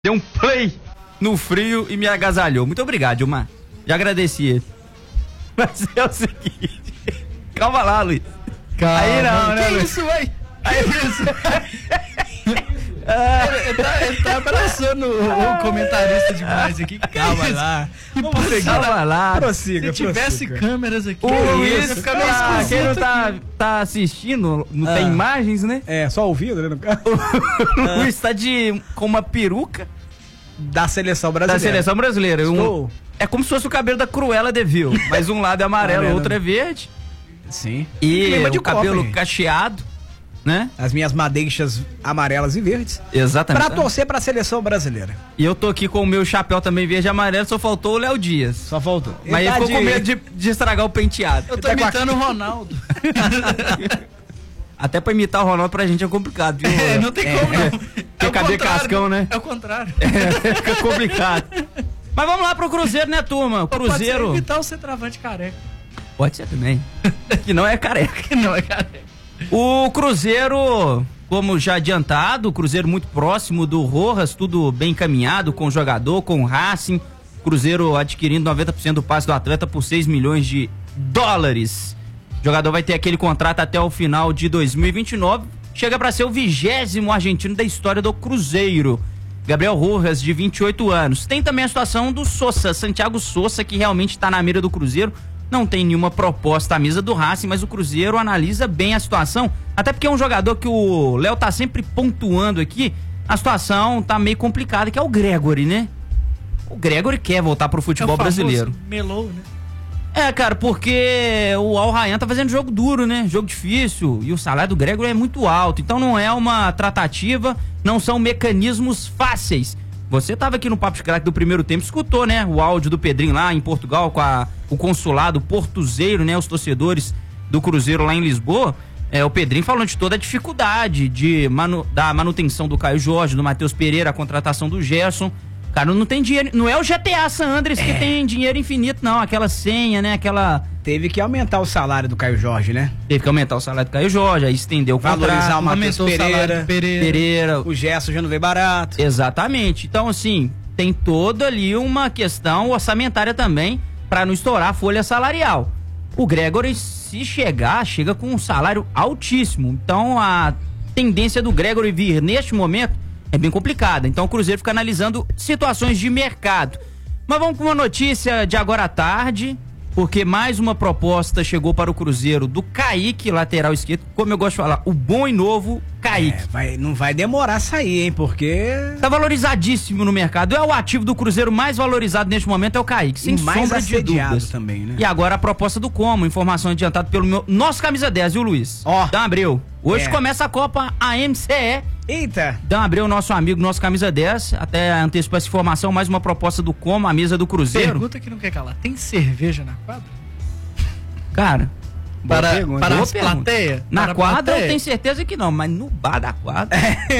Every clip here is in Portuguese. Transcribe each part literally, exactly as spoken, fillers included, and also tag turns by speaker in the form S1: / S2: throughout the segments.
S1: deu um play no frio e me agasalhou. Muito obrigado, Gilmar. Já agradeci ele. Mas é o seguinte. Calma lá, Luiz.
S2: Calma.
S1: Aí não, né?
S2: Que
S1: Luiz?
S2: isso, véi? Aí isso. Ele tá, ele tá abraçando o, o comentarista demais aqui. Calma lá.
S1: Vamos Calma lá.
S2: Prossiga, Se tivesse
S1: prossiga.
S2: câmeras aqui,
S1: O Luiz,
S2: ia ficar meio
S1: ah,
S2: esquisito
S1: quem não tá,
S2: aqui.
S1: tá assistindo, não
S2: Ah.
S1: tem imagens, né?
S3: É, só ouvindo, né, no caso.
S1: O Luiz tá de, com uma peruca
S3: Da seleção
S1: da
S3: brasileira.
S1: seleção brasileira. Um-
S3: Estou.
S1: é como se fosse o cabelo da Cruella de Vil, mas um lado é amarelo, o
S3: Amarelo.
S1: outro é verde.
S3: Sim.
S1: E
S3: Clima de
S1: o cabelo
S3: Copa, gente.
S1: cacheado, né?
S3: As minhas madeixas amarelas e verdes.
S1: Exatamente.
S3: Pra torcer pra seleção brasileira.
S1: E eu tô aqui com o meu chapéu também verde e amarelo, só faltou o Léo Dias.
S3: Só faltou.
S1: Mas ele ficou com medo de, de estragar o penteado.
S2: Eu tô
S3: Tá com a-
S2: imitando o Ronaldo.
S1: Até pra imitar o Ronaldo pra gente é complicado, viu?
S2: É, não tem como, não.
S1: Porque
S2: É o
S1: cadê
S2: contrário,
S1: Cascão, né?
S2: É o contrário.
S1: É, fica complicado. Mas vamos lá pro Cruzeiro, né, turma? O
S2: Pode ser
S1: Cruzeiro.
S2: imitar o centroavante careca.
S1: Pode ser também. Que não é careca.
S2: Que não é careca.
S1: O Cruzeiro, como já adiantado, o Cruzeiro muito próximo do Rojas, tudo bem encaminhado com o jogador, com o Racing. Cruzeiro adquirindo noventa por cento do passe do atleta por seis milhões de dólares. O jogador vai ter aquele contrato até o final de dois mil e vinte e nove. Chega para ser o vigésimo argentino da história do Cruzeiro. Gabriel Rojas, de vinte e oito anos. Tem também a situação do Sousa, Santiago Sousa, que realmente está na mira do Cruzeiro. Não tem nenhuma proposta à mesa do Racing, mas o Cruzeiro analisa bem a situação. Até porque é um jogador que o Léo tá sempre pontuando aqui. A situação tá meio complicada, que é o Gregory, né? O Gregory quer voltar pro futebol
S2: É o famoso
S1: brasileiro.
S2: Melou, né?
S1: É, cara, porque o Al Rayyan tá fazendo jogo duro, né? Jogo difícil. E o salário do Gregory é muito alto. Então não é uma tratativa, não são mecanismos fáceis. Você tava aqui no Papo de Craque do primeiro tempo, escutou, né? O áudio do Pedrinho lá em Portugal com a, o consulado portuzeiro, né? Os torcedores do Cruzeiro lá em Lisboa. É, o Pedrinho falando de toda a dificuldade de manu, da manutenção do Caio Jorge, do Matheus Pereira, a contratação do Gerson. Cara, não tem dinheiro, não é o G T A San Andreas que
S3: É.
S1: tem dinheiro infinito, não. Aquela senha, né? Aquela...
S3: Teve que aumentar o salário do Caio Jorge, né?
S1: Teve que aumentar o salário do Caio Jorge, aí estendeu o
S3: Valorizar
S1: contrato.
S3: o Matheus
S2: Aumentou o salário
S3: Pereira.
S2: do Pereira.
S1: Pereira.
S3: O Gerson já não veio barato.
S1: Exatamente. Então, assim, tem toda ali uma questão orçamentária também para não estourar a folha salarial. O Gregory, se chegar, chega com um salário altíssimo. Então, a tendência do Gregory vir neste momento é bem complicada. Então, o Cruzeiro fica analisando situações de mercado. Mas vamos com uma notícia de agora à tarde, porque mais uma proposta chegou para o Cruzeiro do Kaique, lateral esquerdo. Como eu gosto de falar, o bom e novo Kaique.
S3: É, vai, não vai demorar a sair, hein? Porque.
S1: Tá valorizadíssimo no mercado. É o ativo do Cruzeiro mais valorizado neste momento, é o Kaique, sem
S3: E mais
S1: sombra de
S3: assediado
S1: dúvidas.
S3: também, né?
S1: E agora a proposta do Como, informação adiantada pelo meu, nosso camisa dez, viu, Luiz?
S3: Ó.
S1: Dan Abreu. Hoje
S3: É.
S1: começa a Copa A M C E.
S3: Eita!
S1: Dan Abreu, nosso amigo, nosso camisa dez. Até antecipar essa informação, mais uma proposta do Como, a mesa do Cruzeiro.
S2: Pergunta que não quer calar. Tem cerveja na quadra?
S1: Cara,
S3: Boa
S2: Para,
S3: pergunta.
S2: para
S1: Boa
S2: as
S1: pergunta.
S2: plateias?
S1: na
S2: Para a
S1: quadra eu
S2: plateia?
S1: tenho certeza que não, mas no bar da quadra.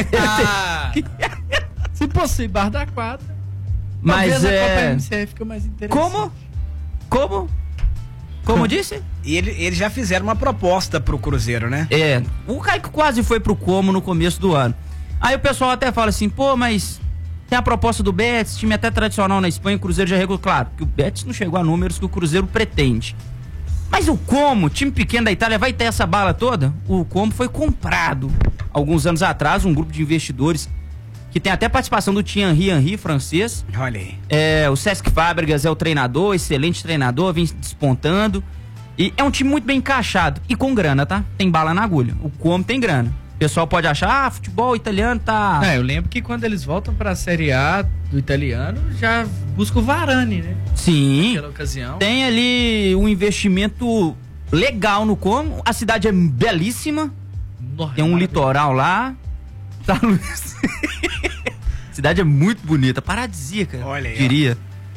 S2: Ah, se possível, bar da quadra.
S1: Mas
S2: Talvez a Copa
S1: é.
S2: M C E fica mais interessante.
S1: Como? Como? Como disse?
S3: E ele, eles já fizeram uma proposta pro Cruzeiro, né?
S1: É, o Kaique quase foi pro Como no começo do ano. Aí o pessoal até fala assim, pô, mas tem a proposta do Betis, time até tradicional na Espanha, o Cruzeiro já regulou. Claro, que o Betis não chegou a números que o Cruzeiro pretende. Mas o Como, time pequeno da Itália, vai ter essa bala toda? O Como foi comprado alguns anos atrás, um grupo de investidores que tem até participação do Thierry Henry, francês.
S3: Olha aí.
S1: É, o Cesc Fábregas é o treinador, excelente treinador, vem despontando. E é um time muito bem encaixado e com grana, tá? Tem bala na agulha. O Como tem grana. O pessoal pode achar, ah, futebol italiano tá...
S2: É, eu lembro que quando eles voltam pra Série A do italiano, já busca o Varane, né?
S1: Sim,
S2: Naquela ocasião.
S1: tem ali um investimento legal no Como. A cidade é belíssima,
S2: Nossa,
S1: tem um
S2: maravilhoso.
S1: litoral lá. Tá, Luiz? A cidade é muito bonita, paradisíaca,
S3: Olha aí, ó.
S1: diria.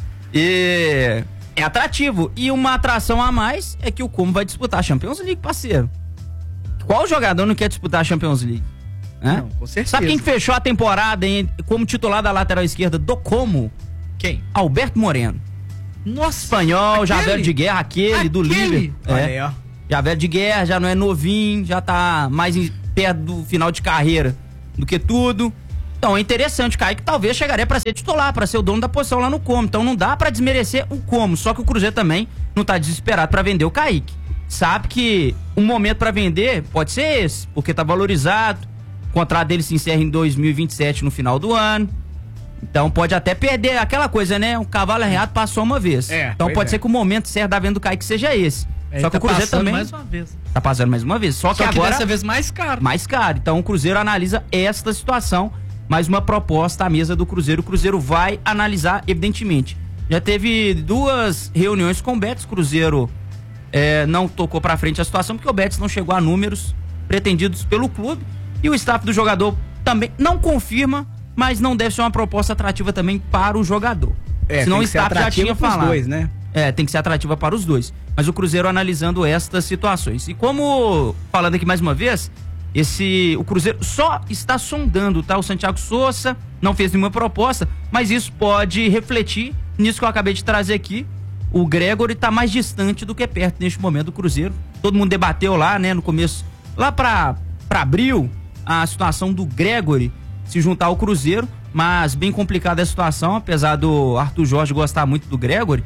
S1: E é atrativo. E uma atração a mais é que o Como vai disputar a Champions League, parceiro. Qual jogador não quer disputar a Champions League? Né?
S2: Não, com certeza.
S1: Sabe quem fechou a temporada em- como titular da lateral esquerda do Como?
S2: Quem?
S1: Alberto Moreno.
S2: Nossa,
S1: Espanhol, já
S2: aquele?
S1: velho de guerra, aquele, do
S2: Aquele?
S1: Liverpool.
S3: Olha
S1: É.
S3: aí, ó.
S1: Já velho de guerra, já não é novinho, já tá mais em- perto do final de carreira do que tudo. Então é interessante, o Kaique talvez chegaria para ser titular, para ser o dono da posição lá no Como. Então não dá para desmerecer o Como, só que o Cruzeiro também não tá desesperado para vender o Kaique. Sabe que um momento para vender pode ser esse, porque tá valorizado, o contrato dele se encerra em dois mil e vinte e sete no final do ano. Então pode até perder aquela coisa, né? Um cavalo arreado passou uma vez. É, então pode é. ser que o momento certo da venda do Kaique seja esse.
S2: É,
S1: só que
S2: tá
S1: o Cruzeiro também
S2: mais uma vez.
S1: Tá passando mais uma vez. Só,
S2: só
S1: que,
S2: que
S1: agora
S2: dessa vez mais caro.
S1: Mais caro. Então o Cruzeiro analisa esta situação, mais uma proposta à mesa do Cruzeiro. O Cruzeiro vai analisar, evidentemente. Já teve duas reuniões com o Betis. O Cruzeiro é, não tocou pra frente a situação porque o Betis não chegou a números pretendidos pelo clube. E o staff do jogador também não confirma, mas não deve ser uma proposta atrativa também para o jogador.
S3: É,
S1: senão o staff já tinha falado.
S3: Dois, né?
S1: É, tem que ser atrativa para os dois. Mas o Cruzeiro analisando estas situações. E como, falando aqui mais uma vez, esse, o Cruzeiro só está sondando, tá? O Santiago Sousa não fez nenhuma proposta, mas isso pode refletir nisso que eu acabei de trazer aqui. O Gregory está mais distante do que perto neste momento do Cruzeiro. Todo mundo debateu lá, né, no começo, lá para para abril, a situação do Gregory se juntar ao Cruzeiro, mas bem complicada a situação, apesar do Arthur Jorge gostar muito do Gregory.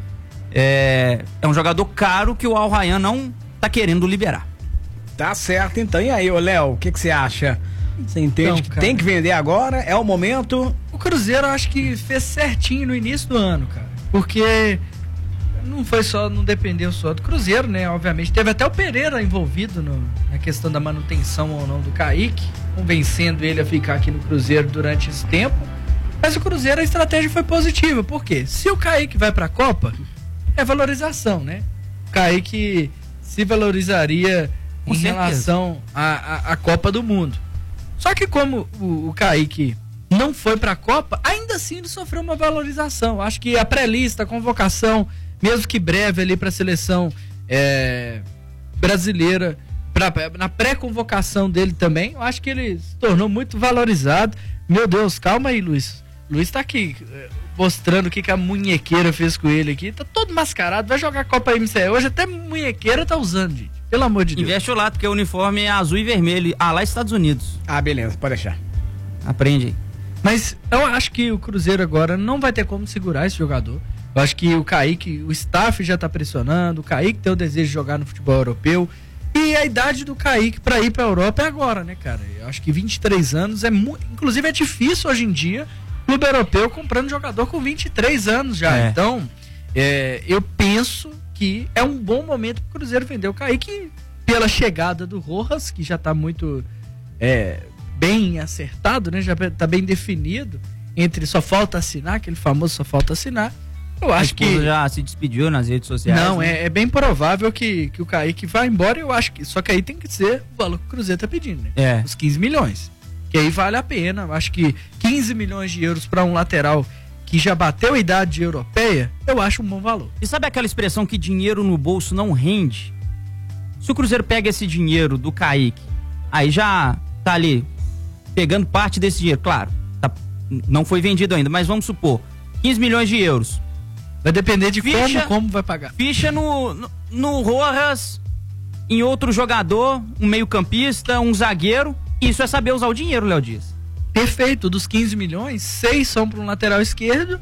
S1: É, é um jogador caro que o Al Rayyan não tá querendo liberar.
S3: Tá certo, então. E aí, ô Léo, o que que você acha? Você entende então, que cara, tem que vender agora? É o momento?
S2: O Cruzeiro eu acho que fez certinho no início do ano, cara. Porque não foi só, não dependeu só do Cruzeiro, né? Obviamente, teve até o Pereira envolvido no, na questão da manutenção ou não do Kaique, convencendo ele a ficar aqui no Cruzeiro durante esse tempo. Mas o Cruzeiro, a estratégia foi positiva. Por quê? Se o Kaique vai pra Copa, é valorização, né? O Kaique se valorizaria Com em certeza. relação à, à, à Copa do Mundo. Só que como o, o Kaique não foi pra Copa, ainda assim ele sofreu uma valorização. Acho que a pré-lista, a convocação, mesmo que breve ali pra seleção é, brasileira, pra, na pré-convocação dele também, eu acho que ele se tornou muito valorizado. Meu Deus, calma aí, Luiz. Luiz tá aqui mostrando o que, que a munhequeira fez com ele aqui. Tá todo mascarado, vai jogar Copa M C. Hoje até munhequeira tá usando, gente. Pelo amor de Deus.
S1: Investe o lado, porque o uniforme é azul e vermelho. Ah, lá Estados Unidos.
S3: Ah, beleza, pode deixar.
S1: Aprende aí.
S2: Mas eu acho que o Cruzeiro agora não vai ter como segurar esse jogador. Eu acho que o Kaique, o staff já tá pressionando. O Kaique tem o desejo de jogar no futebol europeu. E a idade do Kaique pra ir pra Europa é agora, né, cara? Eu acho que vinte e três anos é muito. Inclusive é difícil hoje em dia clube europeu comprando jogador com vinte e três anos já. É. Então, é, eu penso que é um bom momento pro Cruzeiro vender o Kaique pela chegada do Rojas, que já tá muito é, bem acertado, né? Já tá bem definido. Entre só falta assinar, aquele famoso só falta assinar. Eu acho que
S1: já se despediu nas redes sociais.
S2: Não,
S1: né?
S2: é, é bem provável que, que o Kaique vá embora. Eu acho que só que aí tem que ser o valor que o Cruzeiro tá pedindo, né?
S1: É.
S2: Os quinze milhões. Que aí vale a pena. Eu acho que quinze milhões de euros para um lateral que já bateu a idade europeia, eu acho um bom valor.
S1: E sabe aquela expressão que dinheiro no bolso não rende? Se o Cruzeiro pega esse dinheiro do Kaique, aí já tá ali pegando parte desse dinheiro, claro, tá, não foi vendido ainda, mas vamos supor, quinze milhões de euros.
S2: Vai depender de
S1: ficha,
S2: como, como vai pagar.
S1: Ficha no, no, no Rojas, em outro jogador, um meio-campista, um zagueiro. Isso é saber usar o dinheiro, Léo Dias.
S2: Perfeito. Dos quinze milhões, seis são para um lateral esquerdo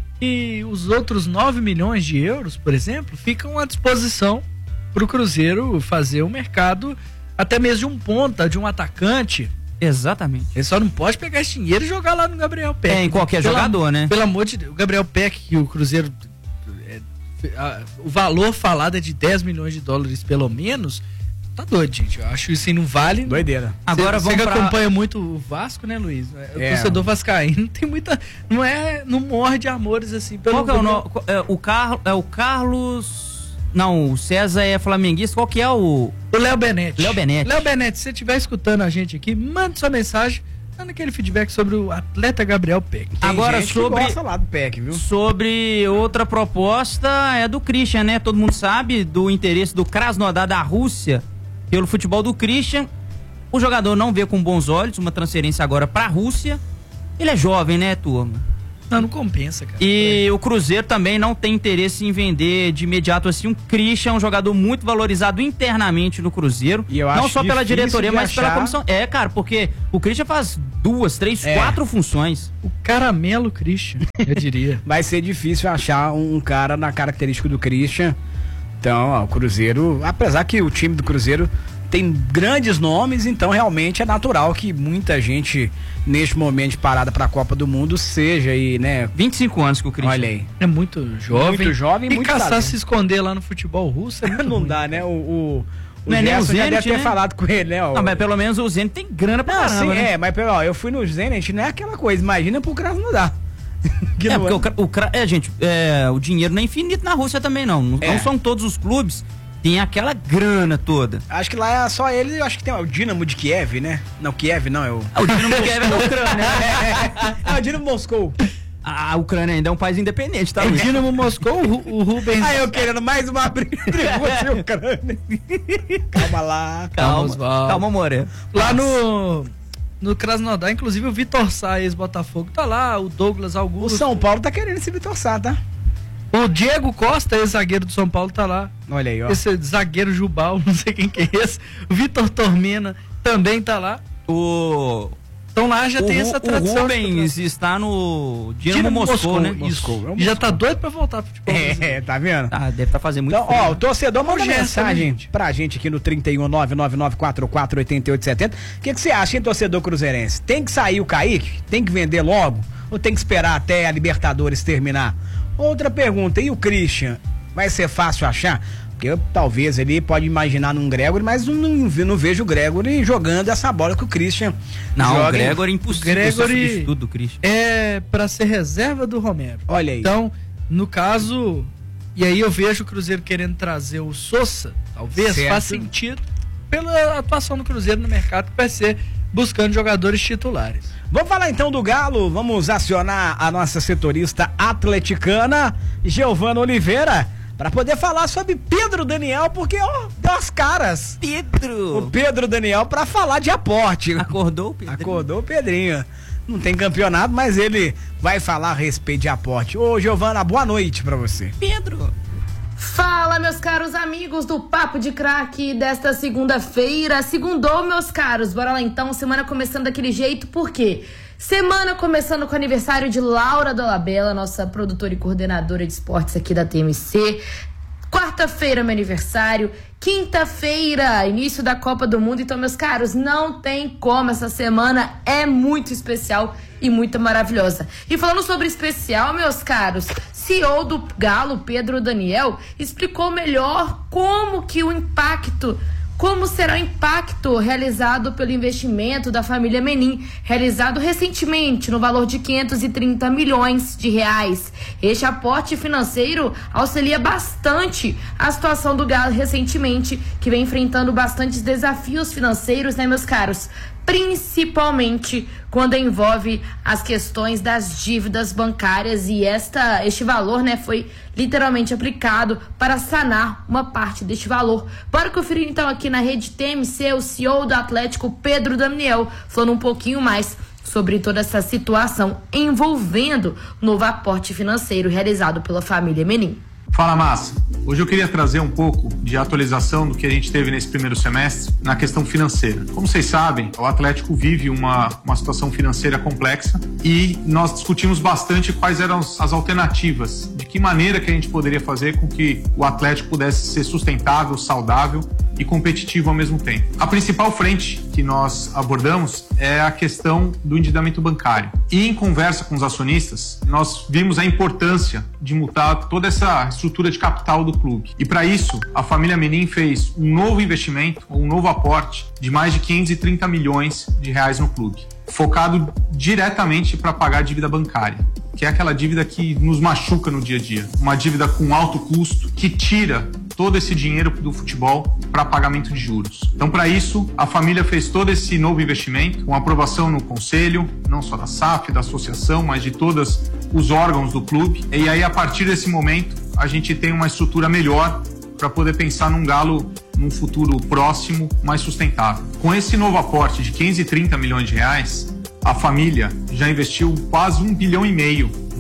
S2: e os outros nove milhões de euros, por exemplo, ficam à disposição para o Cruzeiro fazer o mercado até mesmo de um ponta, de um atacante.
S1: Exatamente.
S2: Ele só não pode pegar esse dinheiro e jogar lá no Gabriel Peck.
S1: É, em qualquer pela, jogador, né?
S2: Pelo amor de Deus. O Gabriel Peck, que o Cruzeiro... É, a, o valor falado é de dez milhões de dólares, pelo menos. Tá doido, gente. Eu acho isso aí não vale.
S3: Doideira.
S2: Agora você que pra... acompanha muito o Vasco, né, Luiz? O é. torcedor vascaíno tem muita... Não é... Não morre de amores, assim. Pelo
S1: Qual que é o nome? É, o, Car... é o Carlos... Não, o César é flamenguista. Qual que é o...
S2: O Léo Benetti.
S1: Léo Benetti.
S2: Léo Benetti, se você estiver escutando a gente aqui, manda sua mensagem, dando aquele feedback sobre o atleta Gabriel Peck.
S1: Tem Agora, sobre...
S3: gosta lá do Peck, viu?
S1: Sobre outra proposta é do Christian, né? Todo mundo sabe do interesse do Krasnodar da Rússia pelo futebol do Christian. O jogador não vê com bons olhos uma transferência agora pra Rússia. Ele é jovem, né, turma?
S2: Não, não compensa, cara.
S1: E é. o Cruzeiro também não tem interesse em vender de imediato assim um Christian, um jogador muito valorizado internamente no Cruzeiro.
S3: E eu
S1: não
S3: acho
S1: só pela diretoria, mas
S3: achar...
S1: pela comissão. É, cara, porque o Christian faz duas, três, é. quatro funções.
S2: O caramelo Christian, eu diria.
S3: Vai ser difícil achar um cara na característica do Christian. Então, ó, o Cruzeiro, apesar que o time do Cruzeiro tem grandes nomes, então realmente é natural que muita gente, neste momento de parada para a Copa do Mundo, seja aí, né?
S1: vinte e cinco anos que o Christian.
S3: Olha aí.
S2: É muito jovem.
S3: Muito jovem e muito
S2: caçar
S3: talento.
S2: se esconder lá no futebol russo é muito
S3: Não
S2: ruim.
S3: dá, né? O, o, o
S1: não é nem o
S3: Gerson já
S1: Zenit,
S3: deve ter
S1: né?
S3: falado com ele, né? O...
S1: Não, mas pelo menos o Zenit tem grana pra
S3: não,
S1: caramba,
S3: sim,
S1: né?
S3: é, mas ó, eu fui no Zenit, não é aquela coisa, imagina pro Krasnodar.
S1: É, porque o, o, é, gente, é, o dinheiro não é infinito na Rússia também, não. Não,
S3: é.
S1: não são todos os clubes. Tem aquela grana toda.
S3: Acho que lá é só ele, eu acho que tem o Dinamo de Kiev, né? Não, Kiev não, é o...
S1: O Dinamo de Kiev é da Ucrânia.
S3: É, é, é o Dinamo Moscou.
S1: A Ucrânia ainda é um país independente, tá?
S2: É o Dinamo Moscou, o, o Rubens...
S3: Ah, eu querendo mais uma briga entre Rússia e Ucrânia. Calma lá.
S1: Calma, calma, calma More.
S2: Lá no... No Krasnodar, inclusive o Vitor Sá, ex-Botafogo, tá lá, o Douglas Augusto.
S3: O São Paulo tá querendo esse Vitor Sá, tá?
S2: O Diego Costa, ex-zagueiro do São Paulo, tá lá.
S3: Olha aí, ó.
S2: Esse zagueiro Jubal, não sei quem que é esse. O Vitor Tormena também tá lá.
S1: O...
S2: Então lá já
S1: o,
S2: tem essa tradição.
S1: O Rubens está no Dinamo Moscou, Moscou, né?
S2: Moscou,
S1: Isso.
S2: É e já tá doido pra voltar pro futebol.
S3: É, tá vendo?
S1: Ah, deve estar tá fazendo muito
S3: então,
S1: frio.
S3: ó, o torcedor manda
S2: Gerson,
S3: mensagem
S2: né,
S3: pra gente aqui no trinta e um, nove nove nove quatro quatro oito oito sete zero. O que que você acha, hein, torcedor cruzeirense? Tem que sair o Kaique? Tem que vender logo? Ou tem que esperar até a Libertadores terminar? Outra pergunta, e o Christian? Vai ser fácil achar? Porque eu, talvez ele pode imaginar num Gregory, mas não, não, não vejo o Gregory jogando essa bola que o Christian
S1: não,
S3: joga.
S1: o Gregory é impossível.
S2: Gregory
S1: tudo, Christian.
S2: É pra ser reserva do Romero.
S3: Olha aí.
S2: Então, no caso, e aí eu vejo o Cruzeiro querendo trazer o Sousa, talvez,
S3: certo.
S2: faz sentido pela atuação do Cruzeiro no mercado, que vai ser buscando jogadores titulares.
S3: Vamos falar então do Galo, vamos acionar a nossa setorista atleticana, Giovana Oliveira, para poder falar sobre Pedro Daniel, porque, ó, deu as caras.
S1: Pedro!
S3: O Pedro Daniel para falar de aporte.
S1: Acordou o Pedrinho?
S3: Acordou o Pedrinho. Não tem campeonato, mas ele vai falar a respeito de aporte. Ô, Giovana, boa noite para você.
S1: Pedro!
S4: Fala, meus caros amigos do Papo de Craque desta segunda-feira. Segundou, meus caros. Bora lá então, semana começando daquele jeito, por quê? Semana começando com o aniversário de Laura Dolabella, nossa produtora e coordenadora de esportes aqui da T M C. Quarta-feira, meu aniversário. Quinta-feira, início da Copa do Mundo. Então, meus caros, não tem como. Essa semana é muito especial e muito maravilhosa. E falando sobre especial, meus caros, C E O do Galo, Pedro Daniel, explicou melhor como que o impacto... Como será o impacto realizado pelo investimento da família Menin, realizado recentemente no valor de quinhentos e trinta milhões de reais. Este aporte financeiro auxilia bastante a situação do Galo recentemente, que vem enfrentando bastantes desafios financeiros, né, meus caros? Principalmente quando envolve as questões das dívidas bancárias, e esta, este valor, né, foi literalmente aplicado para sanar uma parte deste valor. Bora conferir então aqui na Rede T M C o C E O do Atlético, Pedro Daniel, falando um pouquinho mais sobre toda essa situação envolvendo o novo aporte financeiro realizado pela família Menin.
S5: Fala, Massa. Hoje eu queria trazer um pouco de atualização do que a gente teve nesse primeiro semestre na questão financeira. Como vocês sabem, o Atlético vive uma, uma situação financeira complexa e nós discutimos bastante quais eram as alternativas, de que maneira que a gente poderia fazer com que o Atlético pudesse ser sustentável, saudável e competitivo ao mesmo tempo. A principal frente que nós abordamos é a questão do endividamento bancário. E em conversa com os acionistas, nós vimos a importância de mudar toda essa estrutura de capital do clube. E para isso, a família Menin fez um novo investimento, um novo aporte de mais de quinhentos e trinta milhões de reais no clube, focado diretamente para pagar a dívida bancária, que é aquela dívida que nos machuca no dia a dia. Uma dívida com alto custo, que tira todo esse dinheiro do futebol para pagamento de juros. Então, para isso, a família fez todo esse novo investimento, com aprovação no conselho, não só da S A F, da associação, mas de todos os órgãos do clube. E aí, a partir desse momento, a gente tem uma estrutura melhor para poder pensar num Galo num futuro próximo, mais sustentável. Com esse novo aporte de quinhentos e trinta milhões de reais, a família já investiu quase um bilhão e meio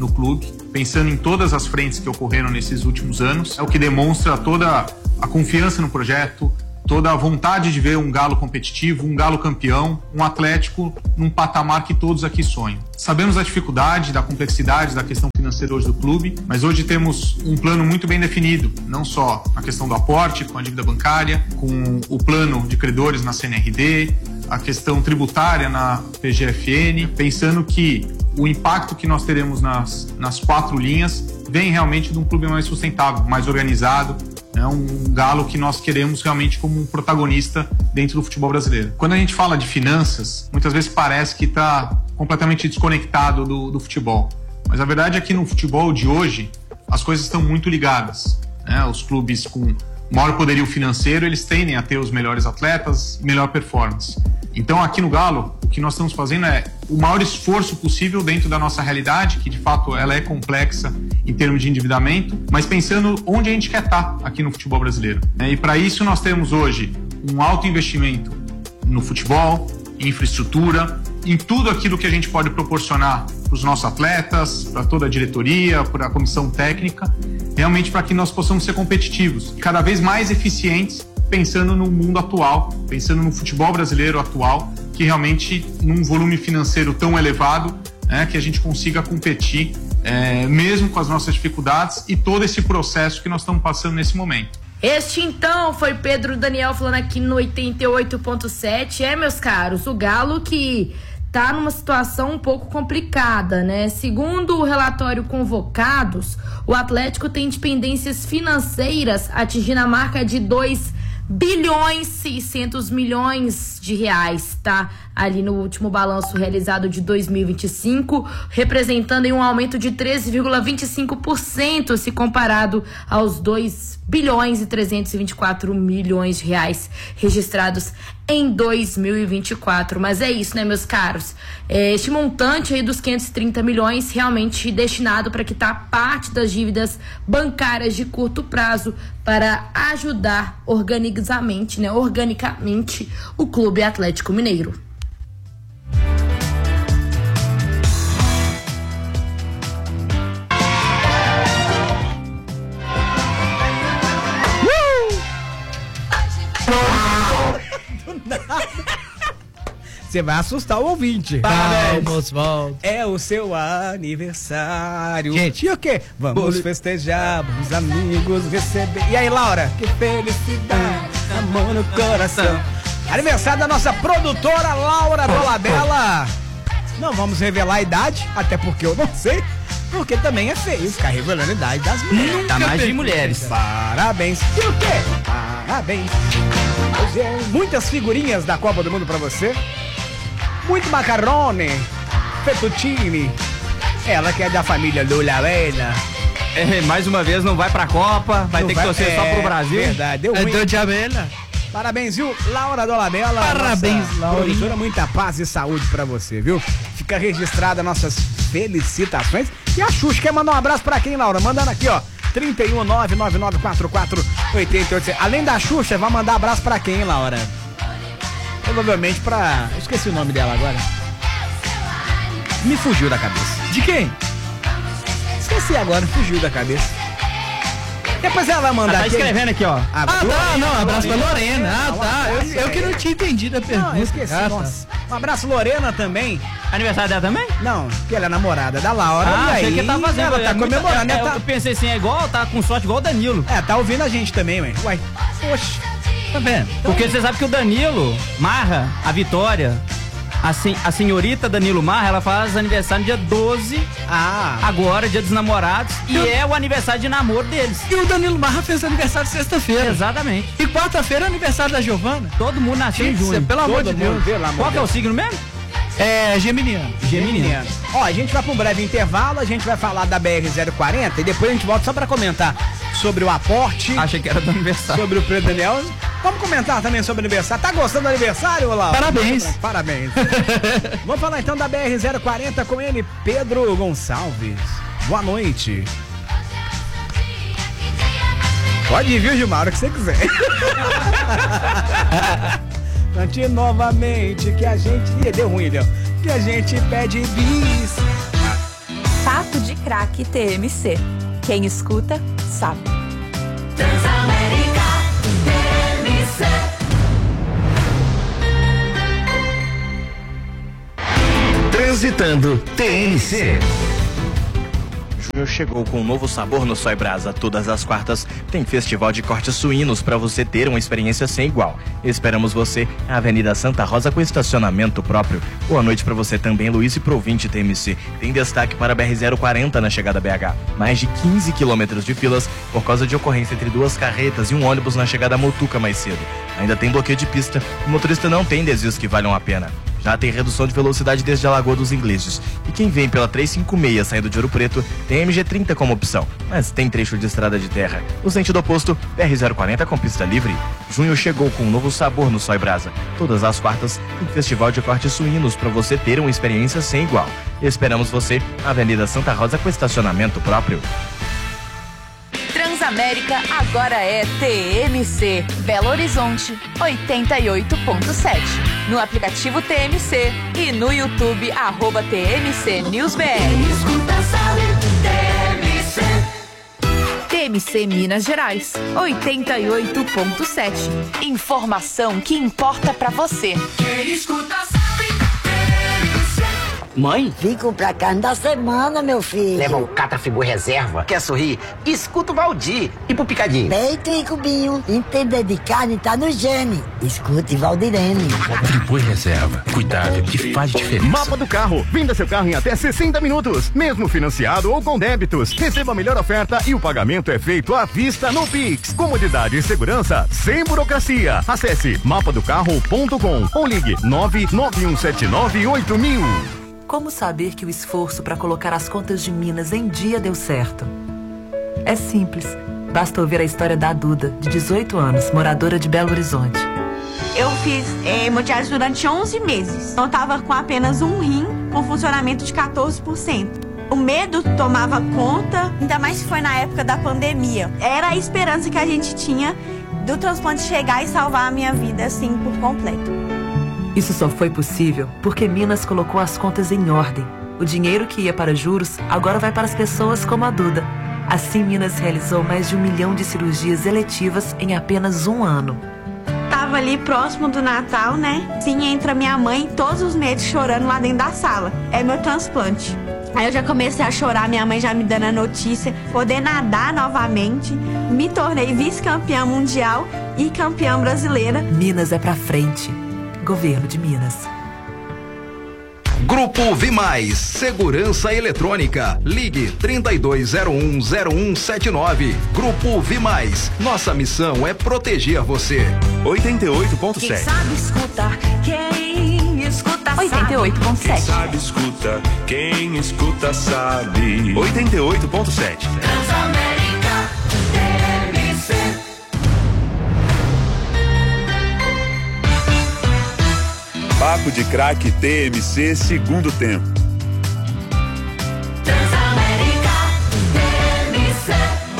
S5: no clube, pensando em todas as frentes que ocorreram nesses últimos anos. É o que demonstra toda a confiança no projeto, toda a vontade de ver um Galo competitivo, um Galo campeão, um Atlético num patamar que todos aqui sonham. Sabemos da dificuldade, da complexidade da questão financeira hoje do clube, mas hoje temos um plano muito bem definido, não só na questão do aporte, com a dívida bancária, com o plano de credores na C N R D, a questão tributária na P G F N, pensando que o impacto que nós teremos nas, nas quatro linhas vem realmente de um clube mais sustentável, mais organizado, é um Galo que nós queremos realmente como um protagonista dentro do futebol brasileiro. Quando a gente fala de finanças, muitas vezes parece que está completamente desconectado do, do futebol. Mas a verdade é que no futebol de hoje, as coisas estão muito ligadas, né? Os clubes com maior poderio financeiro, eles tendem a ter os melhores atletas, melhor performance. Então aqui no Galo, o que nós estamos fazendo é o maior esforço possível dentro da nossa realidade, que de fato ela é complexa em termos de endividamento, mas pensando onde a gente quer estar aqui no futebol brasileiro. E para isso nós temos hoje um alto investimento no futebol, em infraestrutura, em tudo aquilo que a gente pode proporcionar para os nossos atletas, para toda a diretoria, para a comissão técnica, realmente para que nós possamos ser competitivos, cada vez mais eficientes, pensando no mundo atual, pensando no futebol brasileiro atual, que realmente num volume financeiro tão elevado, né, que a gente consiga competir, é, mesmo com as nossas dificuldades e todo esse processo que nós estamos passando nesse momento.
S4: Este então foi Pedro Daniel falando aqui no oitenta e oito ponto sete. É, meus caros, o Galo que tá numa situação um pouco complicada, né? Segundo o relatório Convocados, o Atlético tem dependências financeiras atingindo a marca de dois bilhões e seiscentos milhões de reais, tá? Ali no último balanço realizado de dois mil e vinte e cinco, representando em um aumento de treze vírgula vinte e cinco por cento se comparado aos dois bilhões e trezentos e vinte e quatro milhões de reais registrados em dois mil e vinte e quatro. Mas é isso, né, meus caros? É, este montante aí dos quinhentos e trinta milhões realmente destinado para quitar parte das dívidas bancárias de curto prazo para ajudar organicamente, né, organicamente o Clube Atlético Mineiro.
S3: Você vai assustar o ouvinte.
S2: Vamos, vamos.
S3: É o seu aniversário.
S2: Gente,
S3: e o quê? Vamos
S2: bolo...
S3: festejar, vamos amigos receber. E aí, Laura? Que felicidade, amor no coração. Aniversário da nossa produtora Laura Dolabella. Não vamos revelar a idade, até porque eu não sei. Porque também é feio ficar revelando a idade das mulheres.
S1: Nunca tá mais de mulheres.
S3: Parabéns. E o quê? Parabéns. Hoje é muitas figurinhas da Copa do Mundo pra você. Muito macarrone, fettuccine. Ela que é da família Dolabella.
S1: É, mais uma vez não vai pra Copa, vai
S3: não
S1: ter
S3: vai,
S1: que torcer
S3: é,
S1: só pro Brasil.
S3: Verdade, deu
S2: É
S3: ruim.
S2: deu de abelha.
S3: Parabéns, viu? Laura Dolabella.
S2: Parabéns, Laura.
S3: Produtora, muita paz e saúde pra você, viu? Fica registrada nossas felicitações. E a Xuxa quer mandar um abraço pra quem, Laura? Mandando aqui, ó. trinta e um, nove nove nove quatro quatro, oito oito. Além da Xuxa, vai mandar abraço pra quem, Laura? Provavelmente pra... Eu esqueci o nome dela agora. Me fugiu da cabeça.
S2: De quem?
S3: Esqueci agora, fugiu da cabeça. Depois ela vai mandar
S1: Ah, tá
S3: aqui.
S1: escrevendo aqui, ó.
S3: Ah,
S2: Ah, tá, não, abraço pra
S3: Lorena.
S2: Lorena. Ah, tá. Eu, eu que não tinha entendido a pergunta.
S3: Não, eu esqueci,
S2: Ah, tá.
S3: nossa. Um abraço, Lorena, também.
S1: Aniversário dela também?
S3: Não, porque ela é namorada da Laura.
S1: Ah,
S3: e
S1: achei
S3: aí
S1: que tá fazendo.
S3: ela tá
S1: é muita-
S3: comemorando.
S1: é,
S3: né?
S1: é,
S3: Tá-
S1: Eu pensei assim, é igual, tá com sorte igual o Danilo.
S3: É, tá ouvindo a gente também, ué. Uai, poxa.
S2: Tá vendo?
S1: Porque você sabe que o Danilo Marra, a Vitória, a, sen, a senhorita Danilo Marra, ela faz aniversário no dia doze,
S3: Ah,
S1: agora, dia dos namorados, e
S2: Eu-
S1: é o aniversário de namoro deles.
S2: E o Danilo Marra fez aniversário sexta-feira.
S1: Exatamente.
S2: E quarta-feira é aniversário da Giovana.
S1: Todo mundo nasceu em
S2: Gente,
S1: junho.
S2: pelo amor de
S3: todo
S2: Deus.
S3: mundo, pelo amor
S1: Qual
S3: de
S1: que é o
S3: Deus.
S1: signo mesmo?
S2: É geminiano.
S3: Geminiano. Ó, a gente vai pra um breve intervalo, a gente vai falar da B R zero quarenta e depois a gente volta só pra comentar sobre o aporte,
S1: Achei que era do aniversário.
S3: sobre o Pedro Daniel. Vamos comentar também sobre o aniversário. Tá gostando do aniversário, Laura?
S2: Parabéns.
S3: Parabéns. Vamos falar então da B R zero quarenta com ele, Pedro Gonçalves. Boa noite. Pode ir, viu, Gilmar, a hora que você quiser. Cante novamente que a gente... Ih, deu ruim, deu. Que a gente pede bis.
S6: Papo de Craque T M C. Quem escuta, sabe.
S7: Transamérica T M C.
S8: Transitando T M C.
S9: Junho chegou com um novo sabor no Sói Brasa. Todas as quartas tem festival de cortes suínos para você ter uma experiência sem igual. Esperamos você na Avenida Santa Rosa com estacionamento próprio. Boa noite para você também, Luiz e pro ouvinte T M C. Tem destaque para a B R zero quarenta na chegada a B H. Mais de quinze quilômetros de filas por causa de ocorrência entre duas carretas e um ônibus na chegada a Mutuca mais cedo. Ainda tem bloqueio de pista. O motorista não tem desvios que valham a pena. Já tem redução de velocidade desde a Lagoa dos Ingleses. E quem vem pela trezentos e cinquenta e seis saindo de Ouro Preto tem a M G trinta como opção, mas tem trecho de estrada de terra. No sentido oposto, B R zero quarenta com pista livre. Junho chegou com um novo sabor no Sói Brasa. Todas as quartas tem festival de cortes suínos para você ter uma experiência sem igual. Esperamos você na Avenida Santa Rosa com estacionamento próprio.
S6: Transamérica agora é T M C. Belo Horizonte, oitenta e oito ponto sete. No aplicativo T M C e no YouTube, arroba T M C News B R.
S7: Escuta, sabe, T M C.
S6: T M C Minas Gerais, oitenta e oito ponto sete. Informação que importa pra você.
S7: Quem escuta, sabe, T M C.
S10: Mãe?
S11: Vim comprar carne da semana, meu filho.
S10: Leva o Catrafigu Reserva. Quer sorrir? Escuta o Valdir. E pro picadinho?
S11: Peito e cubinho. Entender de carne tá no gene. Escute Valdirene.
S8: Friboi Reserva. Cuidado que faz diferença.
S12: Mapa do carro. Venda seu carro em até sessenta minutos. Mesmo financiado ou com débitos. Receba a melhor oferta e o pagamento é feito à vista no Pix. Comodidade e segurança sem burocracia. Acesse mapa do carro ponto com ou ligue nove nove um sete nove oito mil.
S13: Como saber que o esforço para colocar as contas de Minas em dia deu certo? É simples. Basta ouvir a história da Duda, de dezoito anos, moradora de Belo Horizonte.
S14: Eu fiz é, hemodiálise durante onze meses. Eu estava com apenas um rim, com funcionamento de quatorze por cento. O medo tomava conta, ainda mais se foi na época da pandemia. Era a esperança que a gente tinha do transplante chegar e salvar a minha vida, assim, por completo.
S13: Isso só foi possível porque Minas colocou as contas em ordem. O dinheiro que ia para juros agora vai para as pessoas como a Duda. Assim, Minas realizou mais de um milhão de cirurgias eletivas em apenas um ano.
S14: Tava ali próximo do Natal, né? Sim, entra minha mãe todos os meses chorando lá dentro da sala. É meu transplante. Aí eu já comecei a chorar, minha mãe já me dando a notícia, poder nadar novamente. Me tornei vice-campeã mundial e campeã brasileira.
S13: Minas é pra frente. Governo de Minas.
S8: Grupo Vimais, Segurança Eletrônica. Ligue trinta e dois zero um zero um sete nove. Grupo Vimais. Nossa missão é proteger você.
S12: oitenta e oito ponto sete.
S7: Quem sabe escutar, quem escuta sabe.
S6: oitenta e oito ponto sete.
S15: Quem sabe escuta, quem escuta sabe.
S12: oitenta e oito ponto sete.
S7: Transamérica T M C.
S15: Papo de Craque T M C, segundo tempo.
S7: Transamérica T M C.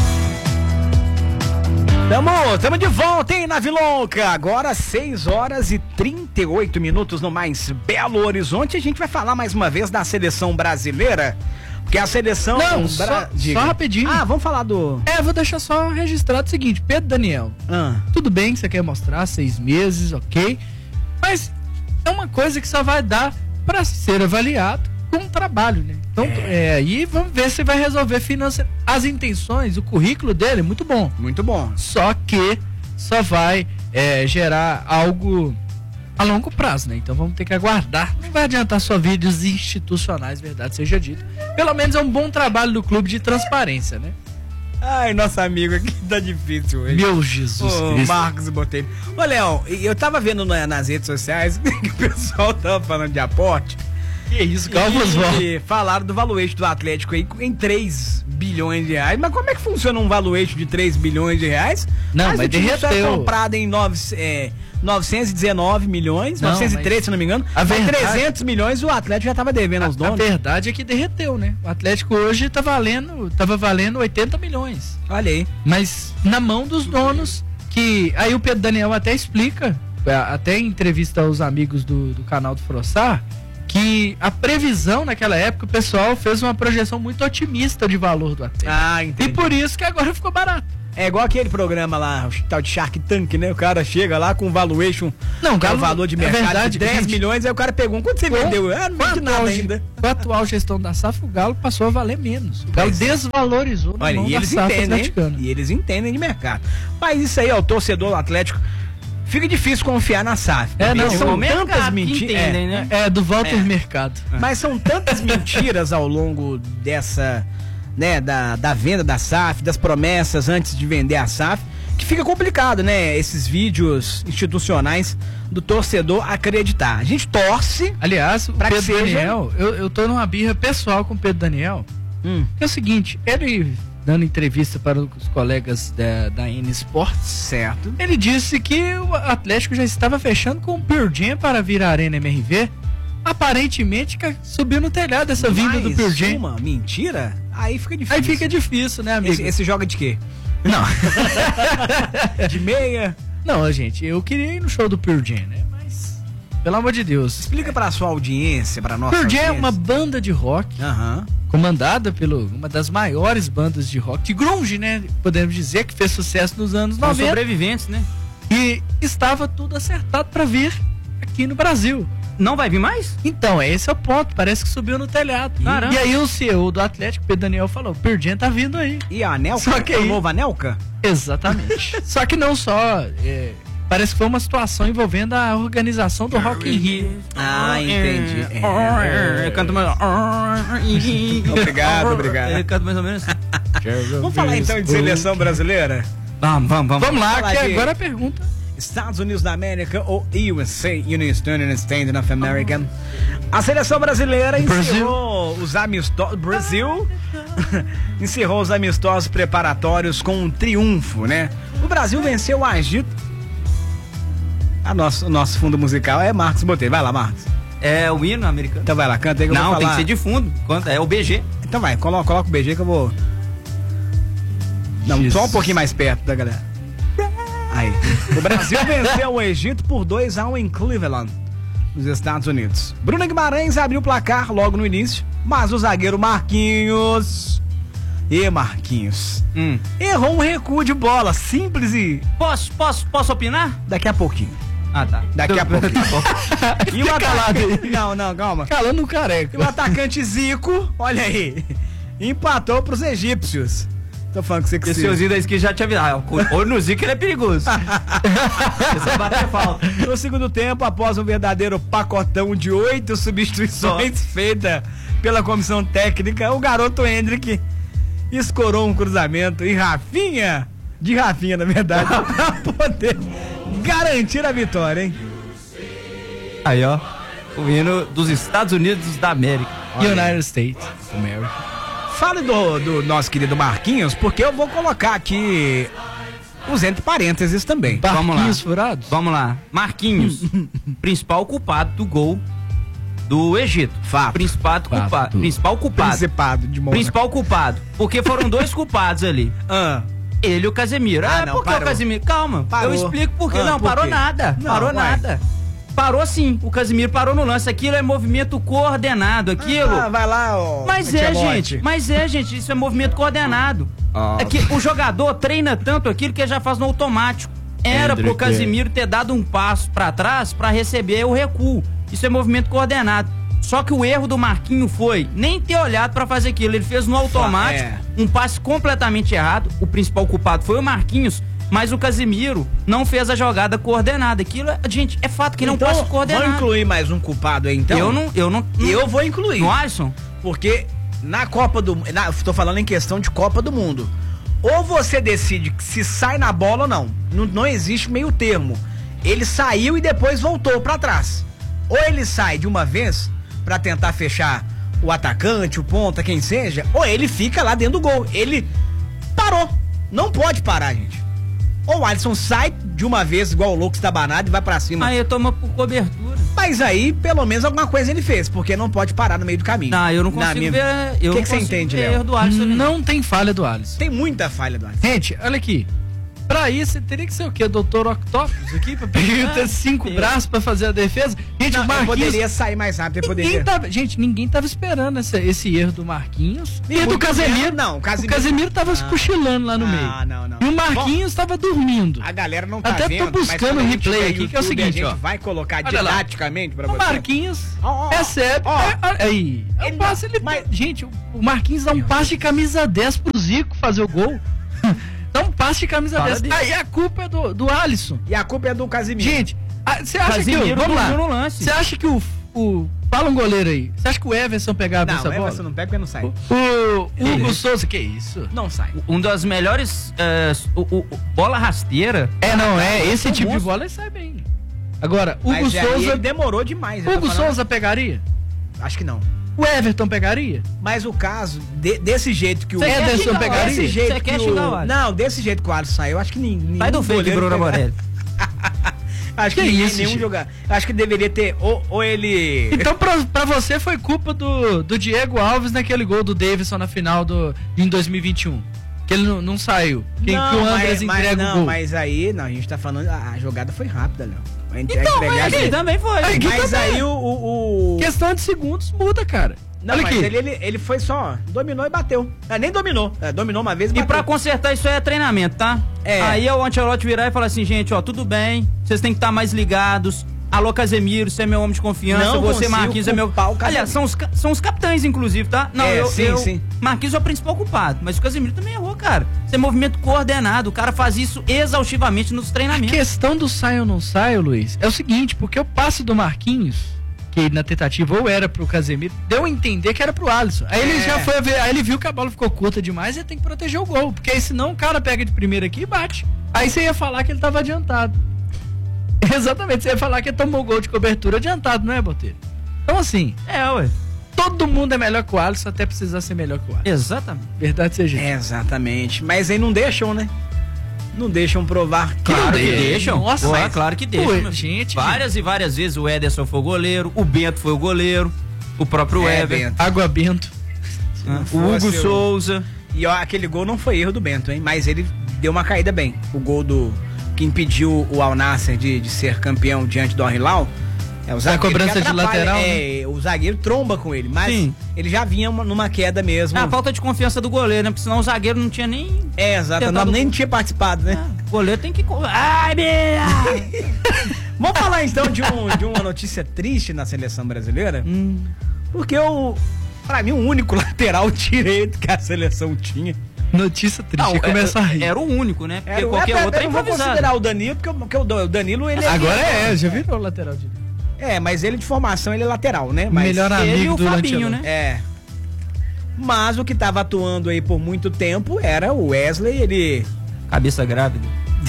S3: Tamo, tamo de volta, hein, Navilonca? Agora seis horas e trinta e oito minutos no mais Belo Horizonte. A gente vai falar mais uma vez da seleção brasileira. Porque a seleção...
S2: Não,
S3: Bra...
S2: só, só rapidinho.
S3: Ah, vamos falar do...
S2: É, vou deixar só registrado o seguinte, Pedro Daniel.
S3: Ah.
S2: Tudo bem que você quer mostrar, seis meses, ok. Mas é uma coisa que só vai dar para ser avaliado com um trabalho, né? Então, é. aí vamos ver se vai resolver financeiramente. As intenções, o currículo dele é muito bom.
S3: Muito bom.
S2: Só que só vai é, gerar algo a longo prazo, né? Então vamos ter que aguardar. Não vai adiantar só vídeos institucionais, verdade seja dito. Pelo menos é um bom trabalho do clube de transparência, né?
S3: Ai, nosso amigo aqui tá difícil hoje.
S2: Meu Jesus
S3: Ô,
S2: Cristo.
S3: Marcos Botelho. Ô, Léo, eu tava vendo na, nas redes sociais que o pessoal tava falando de aporte.
S2: Que isso, calma,
S3: E falaram do valuation do Atlético aí em três bilhões de reais. Mas como é que funciona um valuation de três bilhões de reais?
S2: Não, mas,
S3: mas o time só é
S2: derreteu.
S3: comprado em nove, é, novecentos e dezenove milhões,
S2: Não,
S3: novecentos e treze, se não me engano.
S2: a
S3: Mas
S2: verdade-
S3: trezentos milhões o Atlético já tava devendo aos
S2: A
S3: donos.
S2: verdade é que derreteu, né? O Atlético hoje tá valendo, tava valendo oitenta milhões.
S3: Olha aí.
S2: Mas na mão dos donos, que aí o Pedro Daniel até explica, até em entrevista aos amigos do, do canal do Frossar, que a previsão naquela época, o pessoal fez uma projeção muito otimista de valor do Atlético.
S3: Ah, entendi.
S2: E por isso que agora ficou barato.
S3: É igual aquele programa lá, o tal de Shark Tank, né? O cara chega lá com valuation,
S2: não,
S3: que é o valor de mercado
S2: é verdade,
S3: de dez
S2: gente,
S3: milhões, aí o cara pergunta, quanto você vendeu? Ah, não vendi nada ainda.
S2: Com a atual gestão da S A F, o Galo passou a valer menos. O Galo
S3: Pois é.
S2: desvalorizou na
S3: Olha,
S2: mão
S3: e
S2: da
S3: eles
S2: S A F
S3: entendem,
S2: atleticana.
S3: e eles entendem de mercado. Mas isso aí, ó, o torcedor do Atlético, fica difícil confiar na S A F.
S2: É, não,
S3: porque são
S2: o
S3: tantas
S1: mercado
S3: mentiras.
S1: entendem,
S3: É,
S1: né?
S2: É, do Walter
S3: É.
S2: Mercado.
S3: Mas são tantas mentiras ao longo dessa, né, da, da venda da S A F, das promessas antes de vender a S A F, que fica complicado, né? Esses vídeos institucionais do torcedor acreditar. A gente torce.
S2: Aliás, o
S3: pra
S2: Pedro
S3: que seja...
S2: Daniel, eu, eu tô numa birra pessoal com o Pedro Daniel.
S3: Hum.
S2: Que é o seguinte, ele dando entrevista para os colegas da, da N Sports,
S3: certo?
S2: Ele disse que o Atlético já estava fechando com o Pearl Jam para vir à Arena M R V. Aparentemente subiu no telhado essa vinda do Pearl Jam.
S3: Uma mentira? Aí fica difícil.
S2: Aí fica difícil, né, amigo?
S3: Esse, esse joga de quê?
S2: Não.
S3: De meia?
S2: Não, gente, eu queria ir no show do Pearl Jam, né? Mas, pelo amor de Deus.
S3: Explica pra sua audiência, pra nossa
S2: Pearl Jam é
S3: audiência.
S2: uma banda de rock,
S3: Aham.
S2: comandada por uma das maiores bandas de rock, de grunge, né? Podemos dizer que fez sucesso nos anos
S1: São
S2: noventa.
S1: sobreviventes, né?
S2: E estava tudo acertado pra vir aqui no Brasil.
S1: Não vai vir mais?
S2: Então, esse é o ponto. Parece que subiu no telhado.
S1: Caramba.
S2: E aí o C E O do Atlético, Pedro Daniel, falou: Pearl Jam tá vindo aí.
S3: E a Anelka?
S2: Só que
S3: É o
S2: aí-
S3: novo Anelka?
S2: Exatamente. Só que não só. é, parece que foi uma situação envolvendo a organização do Rock in Rio.
S3: Ah, entendi.
S1: É. Eu canto mais.
S3: Obrigado, obrigado.
S1: Eu canto mais ou menos.
S3: Vamos falar então de seleção brasileira?
S1: Vamos, vamos, vamos.
S2: Vamos lá,
S3: falar
S2: que
S3: de-
S2: agora a pergunta.
S3: Estados Unidos da América ou U S A, United States of America. A seleção brasileira encerrou os amistosos. Brasil encerrou os amistosos preparatórios com um triunfo, né? O Brasil venceu o Egito. A nosso, o nosso fundo musical é Marcos Botelho. Vai lá, Marcos.
S1: É o hino americano.
S3: Então vai lá, canta aí que eu
S1: Não,
S3: vou
S1: tem
S3: falar.
S1: que ser de fundo. Quanto? É o B G.
S3: Então vai, coloca, coloca o B G que eu vou. Não,
S2: Jesus.
S3: só um pouquinho mais perto da galera. Aí. O Brasil venceu o Egito por dois a um em Cleveland, nos Estados Unidos. Bruno Guimarães abriu o placar logo no início, mas o zagueiro Marquinhos. E Marquinhos.
S1: Hum.
S3: Errou um recuo de bola, simples e.
S1: Posso, posso, posso opinar?
S3: Daqui a pouquinho.
S1: Ah, tá.
S3: Daqui a pouquinho. E o
S2: Fica calado aí.
S3: atacante. Não, não, calma.
S2: Calando o
S3: E
S2: careca.
S3: o atacante Zico, olha aí, empatou pros egípcios. Tô falando que você que
S1: Esse senhorzinho da esquina já tinha avisado. Ah, olho no Zico, ele é perigoso. Você vai bater falta.
S3: No segundo tempo, após um verdadeiro pacotão de oito substituições feita pela comissão técnica, o garoto Hendrick escorou um cruzamento e Rafinha, de Rafinha na verdade, pra poder garantir a vitória, hein?
S1: Aí, ó. O hino dos Estados Unidos da América.
S2: United States America.
S3: Fale do, do nosso querido Marquinhos, porque eu vou colocar aqui os entre parênteses também.
S1: Vamos lá.
S2: Marquinhos furados?
S1: Vamos lá. Marquinhos, principal culpado do gol do Egito.
S3: Fato.
S1: Principal culpado.
S2: Fato.
S1: Principal culpado.
S3: Principado de Mônaco.
S1: Principal culpado. Porque foram dois culpados ali.
S3: Ah,
S1: Ele e o Casemiro.
S3: Ah,
S1: Ah,
S3: não,
S1: por que
S3: parou.
S1: o Casemiro? Calma,
S3: Parou.
S1: eu explico por quê.
S3: Ah,
S1: não,
S3: por
S1: parou
S3: quê?
S1: nada.
S3: Não,
S1: parou
S3: uai.
S1: nada. Parou sim. O Casemiro parou no lance. Aquilo é movimento coordenado. Aquilo.
S3: ah, vai lá, ó.
S1: Mas é,
S3: Ancelotti.
S1: gente. Mas é, gente. Isso é movimento coordenado.
S3: Ah.
S1: É que o jogador treina tanto aquilo que ele já faz no automático. Era pro
S2: Hendrick.
S1: Casemiro ter dado um passo pra trás pra receber o recuo. Isso é movimento coordenado. Só que o erro do Marquinho foi nem ter olhado pra fazer aquilo. Ele fez no automático,
S3: É.
S1: um passe completamente errado. O principal culpado foi o Marquinhos, mas o Casemiro não fez a jogada coordenada. Aquilo, é- gente, é fato que não
S3: Então,
S1: passa coordenado.
S3: vamos incluir mais um culpado aí, então?
S1: Eu não, eu não.
S3: Eu vou incluir.
S1: No Alisson?
S3: Porque na Copa do... Na, tô falando em questão de Copa do Mundo. Ou você decide se sai na bola ou não. Não, não existe meio termo. Ele saiu e depois voltou pra trás. Ou ele sai de uma vez pra tentar fechar o atacante, o ponta, quem seja, ou ele fica lá dentro do gol. Ele parou. Não pode parar, gente. Ou o Alisson sai de uma vez, igual o louco estabanado, e vai pra cima.
S1: Aí toma por cobertura.
S3: Mas aí, pelo menos alguma coisa ele fez, porque não pode parar no meio do caminho.
S1: Não, eu não
S3: Na
S1: consigo
S3: minha-
S1: ver. Eu
S3: O que
S1: não
S3: que você
S1: consigo
S3: entende,
S1: ver
S3: Léo?
S1: erro do Alisson ali, não.
S2: Não tem falha do Alisson.
S3: Tem muita falha do Alisson.
S2: Gente, olha aqui. pra isso, você teria que ser o quê? doutor Octopus aqui? Pra pegar ter cinco
S3: Deus.
S2: braços pra fazer a defesa? Gente,
S3: Não,
S2: o Marquinhos...
S3: poderia sair mais rápido,
S2: ninguém
S3: poderia.
S2: tava, gente, ninguém tava esperando esse, esse erro do Marquinhos. E do Casemiro.
S3: Não, o Casemiro,
S2: o Casemiro tava
S3: ah,
S2: cochilando lá no
S3: ah,
S2: meio.
S3: Não, não.
S2: E o Marquinhos Bom, tava dormindo.
S3: A galera não tá
S2: Até
S3: vendo.
S2: tô buscando o replay aqui, que é o seguinte,
S3: a gente
S2: ó.
S3: vai colocar
S2: Olha lá.
S3: didaticamente pra
S2: O
S3: você.
S2: Marquinhos
S3: Ó, ó,
S2: recebe.
S3: ó.
S2: é, é, aí. É um passe, ele,
S3: mas-
S2: gente, o Marquinhos dá um passe de camisa dez pro Zico fazer o gol. Dá um passe de camisa
S3: Fala
S2: dez.
S3: dele.
S2: Aí a culpa é do, do Alisson.
S3: E a culpa é do Casimiro.
S2: Gente, você acha
S1: Casimiro
S2: que. o- Vamos
S1: dormiu no
S2: lá.
S1: lance.
S2: Você acha que o. o fala um goleiro aí. Você acha que o Everson pegava
S3: Não,
S2: essa
S3: o
S2: bola?
S3: Everson não pega porque não sai.
S2: O Hugo
S1: Ele-
S2: Souza, que isso?
S3: Não sai.
S1: Um das melhores. eh, o, o- o- bola rasteira.
S2: É, não, é. Esse
S1: um
S2: tipo de
S1: monstro.
S2: bola ele sai bem. Agora, Hugo
S3: Mas aí
S2: Souza.
S3: ele demorou demais. eu tô
S2: Hugo
S3: falando-
S2: Souza pegaria?
S3: Acho que não.
S2: O Everton pegaria?
S3: Mas o caso, de- desse jeito que o
S2: Cê quer
S3: Ederson
S2: xingar o
S3: pegaria.
S2: Alisson?
S3: Desse jeito
S1: Cê
S3: que
S1: quer
S3: o...
S1: xingar o Alisson?
S3: Não, desse jeito que o Alisson saiu, acho que ninguém.
S1: Sai do fake, Bruno Morelli.
S3: Acho que,
S2: Que
S3: ninguém,
S2: isso,
S3: nenhum
S2: gente?
S3: jogador. Acho que deveria ter. Ou, ou ele.
S2: Então, pra, pra você, foi culpa do, do Diego Alves naquele gol do Davidson na final do, em dois mil e vinte e um. Que ele não, não saiu. Que,
S3: não,
S2: que o Andres
S3: mas, mas
S2: entrega
S3: não,
S2: o gol.
S3: mas aí, não, a gente tá falando. A, a jogada foi rápida, Léo. A gente
S2: Então,
S3: entregar
S2: mas
S1: Aqui
S3: ali-
S1: também foi.
S2: Aqui
S3: Mas
S2: também.
S3: aí o. o, o-
S2: Questão de segundos muda, cara.
S3: Não,
S2: Olha
S3: mas
S2: aqui.
S3: ele, ele, ele foi só. Dominou e bateu. Ah, nem dominou. É, dominou uma vez e
S1: E
S3: bateu.
S1: pra consertar isso aí é treinamento, tá?
S3: É.
S1: Aí é o Ancelotti virar e falar assim, gente, ó, tudo bem, vocês têm que estar mais ligados. Alô, Casemiro, você é meu homem de confiança,
S3: Não
S1: você,
S3: consigo
S1: Marquinhos, é meu...
S3: culpar o Casemiro.
S1: Aliás, são os, ca- são os capitães, inclusive, tá? Não,
S3: É,
S1: eu,
S3: sim,
S1: eu...
S3: sim.
S1: Marquinhos é o principal culpado, mas o Casemiro também errou, cara. Isso é movimento coordenado, o cara faz isso exaustivamente nos
S2: A
S1: treinamentos.
S2: questão do sai ou não sai, Luiz, é o seguinte, porque o passe do Marquinhos, que na tentativa ou era pro Casemiro, deu a entender que era pro Alisson. Aí ele
S3: É.
S2: já foi ver, aí ele viu que a bola ficou curta demais e ele tem que proteger o gol, porque aí senão o cara pega de primeira aqui e bate. Aí você ia falar que ele tava adiantado. Exatamente, você ia falar que ele tomou gol de cobertura adiantado, não é, Botelho? Então assim,
S1: É, ué.
S2: todo mundo é melhor que o Alisson até precisar ser melhor que o Alisson.
S1: Exatamente.
S2: Verdade seja dita.
S3: Exatamente. Mas aí não deixam, né? Não deixam provar que
S1: Claro
S3: não
S1: que
S3: deixam.
S1: deixam.
S2: Nossa,
S1: Pô,
S2: mas-
S1: claro que deixam.
S2: Pô,
S1: meu.
S2: gente,
S1: várias e várias vezes o Ederson foi o goleiro, o Bento foi o goleiro, o próprio
S3: É,
S1: Everton,
S3: Bento.
S2: Água Bento.
S1: o
S3: fosse
S1: Hugo
S3: o-
S1: Souza.
S3: E ó, aquele gol não foi erro do Bento, hein? Mas ele deu uma caída bem. O gol do que impediu o Al Nassr de, de ser campeão diante do Al Hilal. É o zagueiro
S2: cobrança
S3: que
S2: de
S3: atrapalha,
S2: lateral,
S3: É, o zagueiro tromba com ele, mas
S1: Sim.
S3: ele já vinha uma- numa queda mesmo.
S1: É a falta de confiança do goleiro, né? Porque senão o zagueiro não tinha nem.
S3: É, exato.
S1: Tentado-
S3: Não, nem tinha participado, né?
S1: O goleiro tem que. co- Ai, minha!
S3: Vamos falar então de, um, de uma notícia triste na seleção brasileira?
S1: Hum.
S3: Porque o, pra mim, o único lateral direito que a seleção tinha.
S2: Notícia triste,
S1: Não,
S2: começa a rir.
S1: era o único, né? Porque
S3: Era,
S1: qualquer
S3: é,
S1: outro é
S3: eu não vou
S1: improvisado.
S3: considerar o Danilo, porque, o- porque o Danilo, ele
S2: Agora
S3: é.
S2: é, já virou o lateral direito.
S3: É, mas ele de formação, ele é lateral, né? Mas
S2: Melhor
S1: ele
S2: amigo
S1: e o
S2: do
S1: Fabinho,
S2: Lancelotti.
S1: né?
S3: É. Mas o que tava atuando aí por muito tempo era o Wesley, ele.
S1: Cabeça grávida.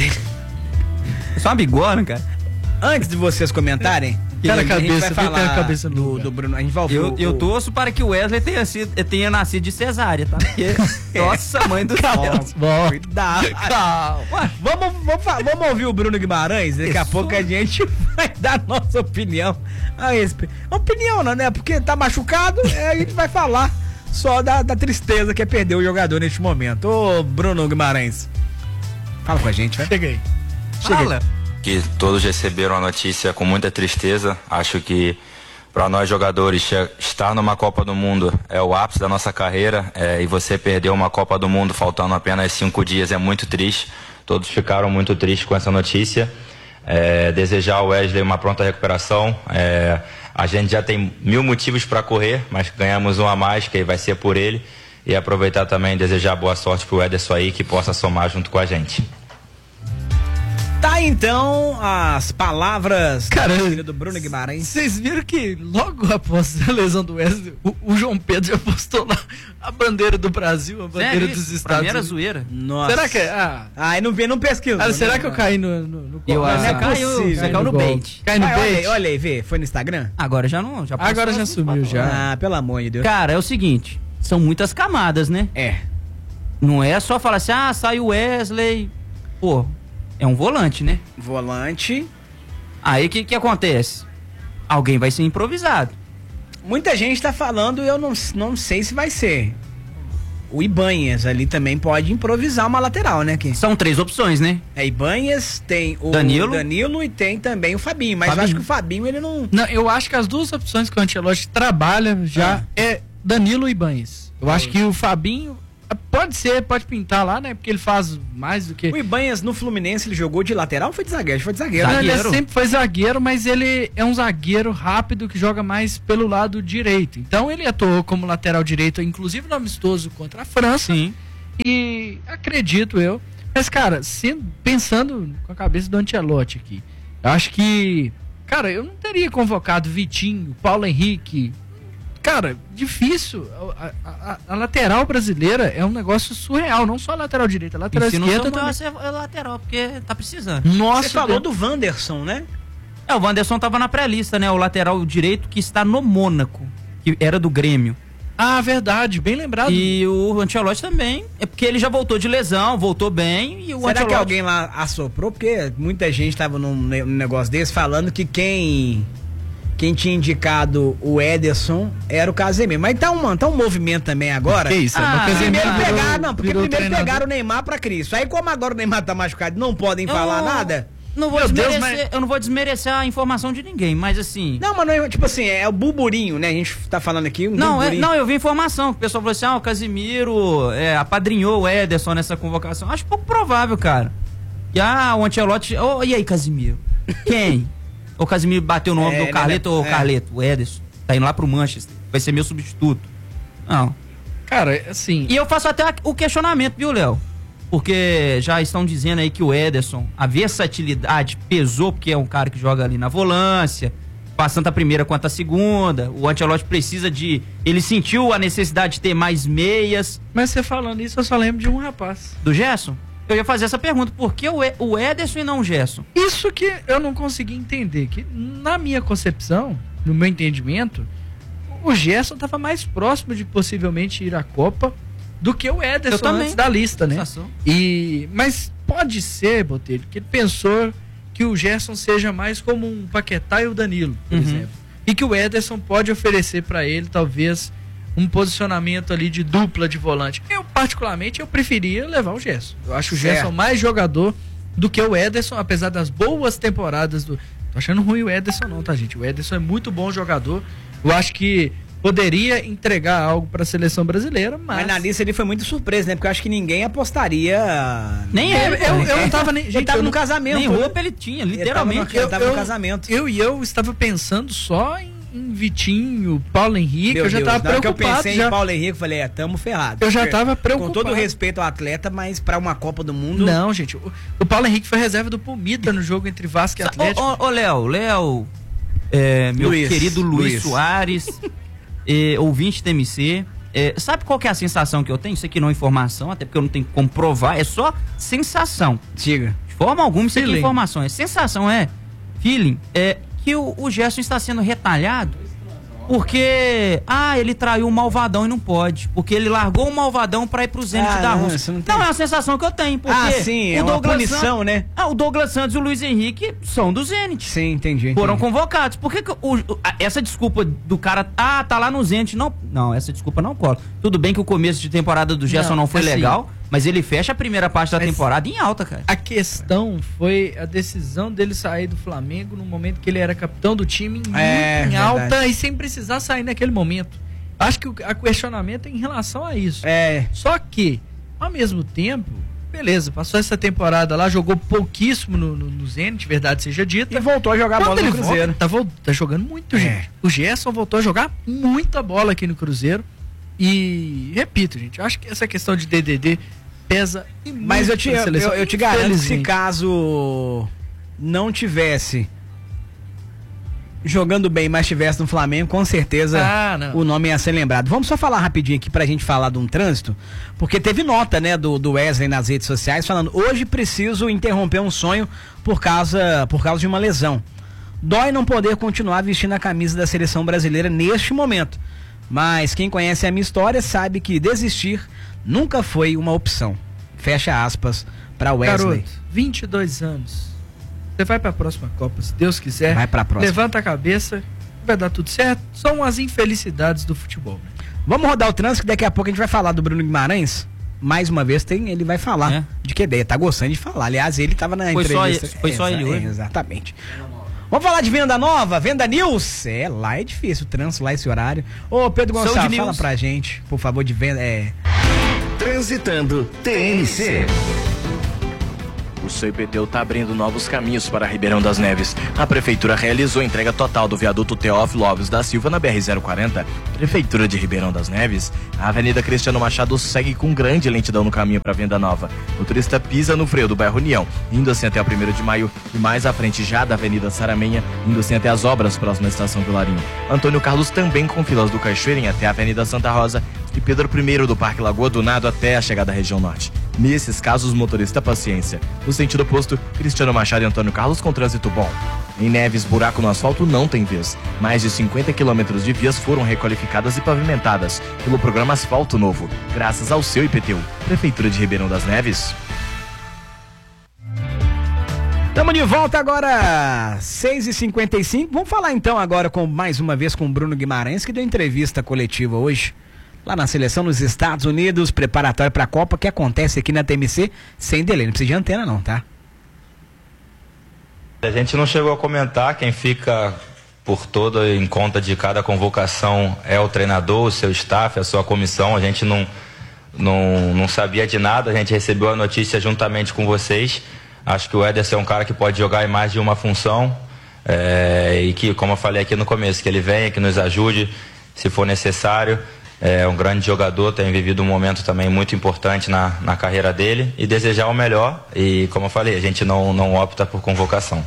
S1: É só uma bigorna, cara.
S3: Antes de vocês comentarem,
S2: Cara,
S3: a gente
S2: cabeça,
S3: vai
S2: vem
S3: falar
S2: ter a cabeça no
S3: do,
S2: lugar.
S3: do Bruno. A gente vai ouvir
S1: Eu,
S3: o-
S1: eu
S3: o-
S1: torço para que o Wesley tenha, sido, tenha nascido de cesárea, tá? Porque, nossa, mãe do céu.
S2: Bom,
S3: Cuidado.
S1: Ué,
S3: Vamos, vamos, fa- vamos ouvir o Bruno Guimarães? Daqui a
S1: Isso.
S3: pouco a gente vai dar nossa opinião a respeito. Opinião, não, né? Porque tá machucado, é, a gente vai falar só da, da tristeza que é perder o jogador neste momento. Ô, Bruno Guimarães, fala com a gente, vai.
S2: cheguei.
S1: fala.
S16: Que todos receberam a notícia com muita tristeza. Acho que para nós jogadores che- estar numa Copa do Mundo é o ápice da nossa carreira, é, e você perder uma Copa do Mundo faltando apenas cinco dias é muito triste. Todos ficaram muito tristes com essa notícia. É, desejar ao Wesley uma pronta recuperação. É, a gente já tem mil motivos para correr, mas ganhamos um a mais, que vai ser por ele. E aproveitar também e desejar boa sorte pro Ederson aí, que possa somar junto com a gente.
S3: Tá então as palavras
S2: Cara,
S3: da filha do Bruno Guimarães.
S2: Vocês viram que logo após a lesão do Wesley, o, o João Pedro já postou lá a bandeira do Brasil, a bandeira
S1: Sério
S2: dos
S1: isso?
S2: Estados
S1: Pra mim era
S2: Unidos.
S1: zoeira.
S3: Nossa.
S2: Será que é? Ah,
S3: Ah, não vê, não pesquisa.
S2: ah, será
S3: né?
S2: que eu caí no, no, no
S1: Eu
S2: golpe?
S1: acho
S3: Não é
S1: que caiu,
S3: possível.
S1: você caiu no
S2: golpe.
S1: bait.
S2: Cai no
S3: Vai, olha,
S2: bait?
S3: aí, olha aí, vê. Foi no Instagram?
S1: Agora já não. Já
S2: Agora
S1: passou
S2: já
S1: assim,
S2: sumiu,
S1: pra
S2: já.
S1: falar.
S3: Ah, pelo amor de Deus.
S1: Cara, é o seguinte, são muitas camadas, né?
S3: É.
S1: Não é só falar assim, ah, saiu o Wesley. Pô, é um volante, né?
S3: Volante.
S1: Aí o que que acontece? Alguém vai ser improvisado.
S3: Muita gente tá falando e eu não, não sei se vai ser. o Ibanhas ali também pode improvisar uma lateral, né? Que...
S1: São três opções, né?
S3: É Ibanhas, tem o
S1: Danilo,
S3: Danilo e tem também o Fabinho. Mas
S2: Fabinho.
S3: eu acho que o Fabinho, ele não...
S2: Não, eu acho que as duas opções que o Ancelotti trabalha já
S3: Ah.
S2: é Danilo e Ibanhas. Eu acho que o Fabinho pode ser, pode pintar lá, né? Porque ele faz mais do que...
S3: O Ibanhas no Fluminense, ele jogou de lateral ou foi de zagueiro? Foi de zagueiro.
S2: Não,
S3: Zagueiro.
S2: ele sempre foi zagueiro, mas ele é um zagueiro rápido que joga mais pelo lado direito. Então ele atuou como lateral direito, inclusive no amistoso contra a França.
S1: Sim.
S2: E acredito eu. Mas, cara, sendo, pensando com a cabeça do Ancelotti aqui, eu acho que, cara, eu não teria convocado Vitinho, Paulo Henrique. Cara, difícil. A, a, a lateral brasileira é um negócio surreal, não só a lateral direita, a lateral
S1: E se não
S2: esquerda
S1: somar,
S2: também.
S1: é lateral, porque tá precisando.
S2: Nossa,
S3: Você falou
S2: Deus.
S3: do Wanderson, né?
S1: É, o Wanderson tava na pré-lista, né? O lateral direito que está no Mônaco, que era do Grêmio.
S2: Ah, verdade, bem lembrado.
S1: E o Ancelotti também, é porque ele já voltou de lesão, voltou bem, e o
S3: Será
S1: Ancelotti...
S3: que alguém lá assoprou? Porque muita gente tava num, ne- num negócio desse falando que quem... Quem tinha indicado o Ederson era o Casemiro. Mas tá um, tá um movimento também agora.
S2: Que isso?
S3: Ah,
S2: o Casemiro
S3: primeiro
S2: virou-
S3: pegaram, não, porque
S2: virou
S3: primeiro
S2: treinador.
S3: pegaram o Neymar pra Cristo. Aí como agora o Neymar tá machucado, não podem
S1: Eu
S3: falar nada.
S1: Não vou
S2: Meu Deus,
S1: desmerecer, eu não vou desmerecer a informação de ninguém, mas assim...
S3: Não, mas não é, tipo assim, é o burburinho, né? A gente tá falando aqui. Um
S1: Não, é,
S3: burburinho.
S1: não, eu vi informação, que o pessoal falou assim, ah, o Casimiro é, apadrinhou o Ederson nessa convocação. Acho pouco provável, cara. E ah, o Ancelotti, oh, e aí, Casimiro? Quem? O Casimiro bateu no ombro
S3: É,
S1: do Carleto,
S3: né,
S1: ou
S3: é.
S1: Carleto, o Ederson, tá indo lá pro Manchester, vai ser meu substituto. Não.
S2: Cara, assim...
S1: E eu faço até o questionamento, viu, Léo? Porque já estão dizendo aí que o Ederson, a versatilidade pesou, porque é um cara que joga ali na volância, passando a primeira quanto a segunda. O Ancelotti precisa de... Ele sentiu a necessidade de ter mais meias.
S2: Mas você falando isso, eu só lembro de um rapaz.
S1: Do Gerson? Eu ia fazer essa pergunta, por que o, e, o Ederson e não o Gerson?
S2: Isso que eu não consegui entender, que na minha concepção, no meu entendimento, o Gerson estava mais próximo de possivelmente ir à Copa do que o Ederson
S1: Eu também.
S2: antes da lista, né?
S1: Sensação.
S2: E, mas pode ser, Botelho, que ele pensou que o Gerson seja mais como um Paquetá e o Danilo, por
S1: Uhum.
S2: exemplo. E que o Ederson pode oferecer para ele, talvez, um posicionamento ali de dupla de volante. Eu, particularmente, eu preferia levar o Gerson. Eu acho o
S3: Certo.
S2: Gerson mais jogador do que o Ederson, apesar das boas temporadas do... Tô achando ruim o Ederson não, tá, gente? O Ederson é muito bom jogador. Eu acho que poderia entregar algo para a seleção brasileira, mas...
S3: Mas na lista ele foi muito surpreso, né? Porque eu acho que ninguém apostaria.
S1: Nem
S2: eu,
S1: ele,
S2: eu,
S1: cara.
S2: eu não tava nem...
S3: Ele
S2: gente,
S3: tava
S2: eu
S3: no
S2: não-
S3: casamento.
S1: Nem
S3: né?
S1: roupa ele tinha, literalmente.
S3: Ele tava no
S2: eu-
S3: casamento.
S2: Eu e eu estava pensando só em, em Vitinho, Paulo Henrique,
S3: Meu
S2: eu já
S3: Deus,
S2: estava
S3: na hora que eu
S2: preocupado.
S3: pensei
S2: já.
S3: em Paulo Henrique, eu falei, é, tamo ferrado.
S2: Eu já
S3: Porque,
S2: tava preocupado.
S3: Com todo respeito ao atleta, mas pra uma Copa do Mundo...
S2: Não, gente, o, o Paulo Henrique foi reserva do Pumita no jogo entre Vasco e Atlético.
S1: Ô, ô, ô, Léo, Léo, é, meu
S3: Luiz,
S1: querido Luiz,
S3: Luiz.
S1: Soares, é, ouvinte do M C, é, sabe qual que é a sensação que eu tenho? Isso aqui não é informação, até porque eu não tenho como provar, é só sensação.
S3: Diga.
S1: De forma alguma, isso aqui é
S2: Feeling.
S1: informação. É sensação, é feeling, é que o, o Gerson está sendo retalhado porque, ah, ele traiu o Malvadão e não pode, porque ele largou o Malvadão pra ir pro Zenit
S3: Ah,
S1: da
S3: não,
S1: Rússia.
S3: isso
S1: Não,
S3: não tem-
S1: é uma sensação que eu tenho, porque
S3: Ah, sim, é uma punição,
S1: Santos,
S3: né?
S1: Ah, o Douglas Santos e o Luiz Henrique são do Zenit.
S3: Sim, entendi.
S1: Foram
S3: entendi.
S1: convocados. Por que, que o- o- a- essa desculpa do cara, ah, tá lá no Zenit, não, não, essa desculpa não cola. Tudo bem que o começo de temporada do Gerson não,
S2: Não,
S1: foi
S2: assim,
S1: legal, mas ele fecha a primeira parte da
S2: mas-
S1: temporada em alta, cara.
S2: A questão foi a decisão dele sair do Flamengo no momento que ele era capitão do time muito
S3: É,
S2: em
S3: verdade.
S2: alta e sem precisar sair naquele momento. Acho que o a questionamento é em relação a isso.
S3: É.
S2: Só que, ao mesmo tempo, beleza, passou essa temporada lá, jogou pouquíssimo no, no, no Zenit, verdade seja dita.
S3: E voltou a jogar
S2: Quando
S3: bola no
S2: ele
S3: Cruzeiro.
S2: volta, tá, vol- tá jogando muito,
S3: É.
S2: gente. O Gerson voltou a jogar muita bola aqui no Cruzeiro. E, repito, gente, eu acho que essa questão de D D D pesa e muito
S3: Mas eu te,
S2: pra
S3: eu,
S2: seleção,
S3: eu, eu te garanto que se
S2: infelizmente.
S3: caso não tivesse jogando bem, mas tivesse no Flamengo, com certeza
S2: Ah, não.
S3: o nome ia ser lembrado. Vamos só falar rapidinho aqui pra gente falar de um trânsito, porque teve nota, né, do, do Wesley nas redes sociais falando: hoje preciso interromper um sonho por causa, por causa de uma lesão. Dói não poder continuar vestindo a camisa da seleção brasileira neste momento, mas quem conhece a minha história sabe que desistir nunca foi uma opção. Fecha aspas pra Wesley.
S2: Garoto, vinte e dois anos. Você vai pra próxima Copa, se Deus quiser.
S3: Vai pra próxima.
S2: Levanta a cabeça, vai dar tudo certo. São as infelicidades do futebol.
S3: Vamos rodar o trânsito, que daqui a pouco a gente vai falar do Bruno Guimarães. Mais uma vez tem, ele vai falar é. de que ideia. Tá gostando de falar. Aliás, ele tava na
S1: foi
S3: entrevista.
S1: Só, foi é, só ele hoje.
S3: É, exatamente. Vamos falar de venda nova, venda news? É, lá é difícil, o trânsito lá esse horário. Ô, Pedro Gonçalves, fala pra gente, por favor, de venda. É...
S8: Transitando T N C.
S9: O seu I P T U está abrindo novos caminhos para Ribeirão das Neves. A Prefeitura realizou a entrega total do viaduto Teófilo Alves da Silva na B R zero quarenta. Prefeitura de Ribeirão das Neves. A Avenida Cristiano Machado segue com grande lentidão no caminho para Venda Nova. O motorista pisa no freio do bairro União, indo assim até o primeiro de maio e mais à frente já da Avenida Saramenha, indo assim até as obras próximas à Estação Vilarinho. Antônio Carlos também com filas do Cachoeirinho até a Avenida Santa Rosa e Pedro I do Parque Lagoa do Nado até a chegada à região norte. Nesses casos, motorista paciência. No sentido oposto, Cristiano Machado e Antônio Carlos com trânsito bom. Em Neves, buraco no asfalto não tem vez. Mais de cinquenta quilômetros de vias foram requalificadas e pavimentadas pelo programa Asfalto Novo, graças ao seu I P T U. Prefeitura de Ribeirão das Neves.
S3: Estamos de volta agora, seis e cinquenta e cinco. Vamos falar então agora com mais uma vez com o Bruno Guimarães, que deu entrevista coletiva hoje lá na seleção nos Estados Unidos, preparatório para a Copa, que acontece aqui na T M C sem delay. Não precisa de antena não, tá?
S16: A gente não chegou a comentar, quem fica por toda em conta de cada convocação é o treinador, o seu staff, a sua comissão. A gente não, não, não sabia de nada, a gente recebeu a notícia juntamente com vocês. Acho que o Ederson é um cara que pode jogar em mais de uma função, é, e que, como eu falei aqui no começo, que ele venha, que nos ajude se for necessário. É um grande jogador, tem vivido um momento também muito importante na, na carreira dele, e desejar o melhor. E como eu falei, a gente não, não opta por convocação.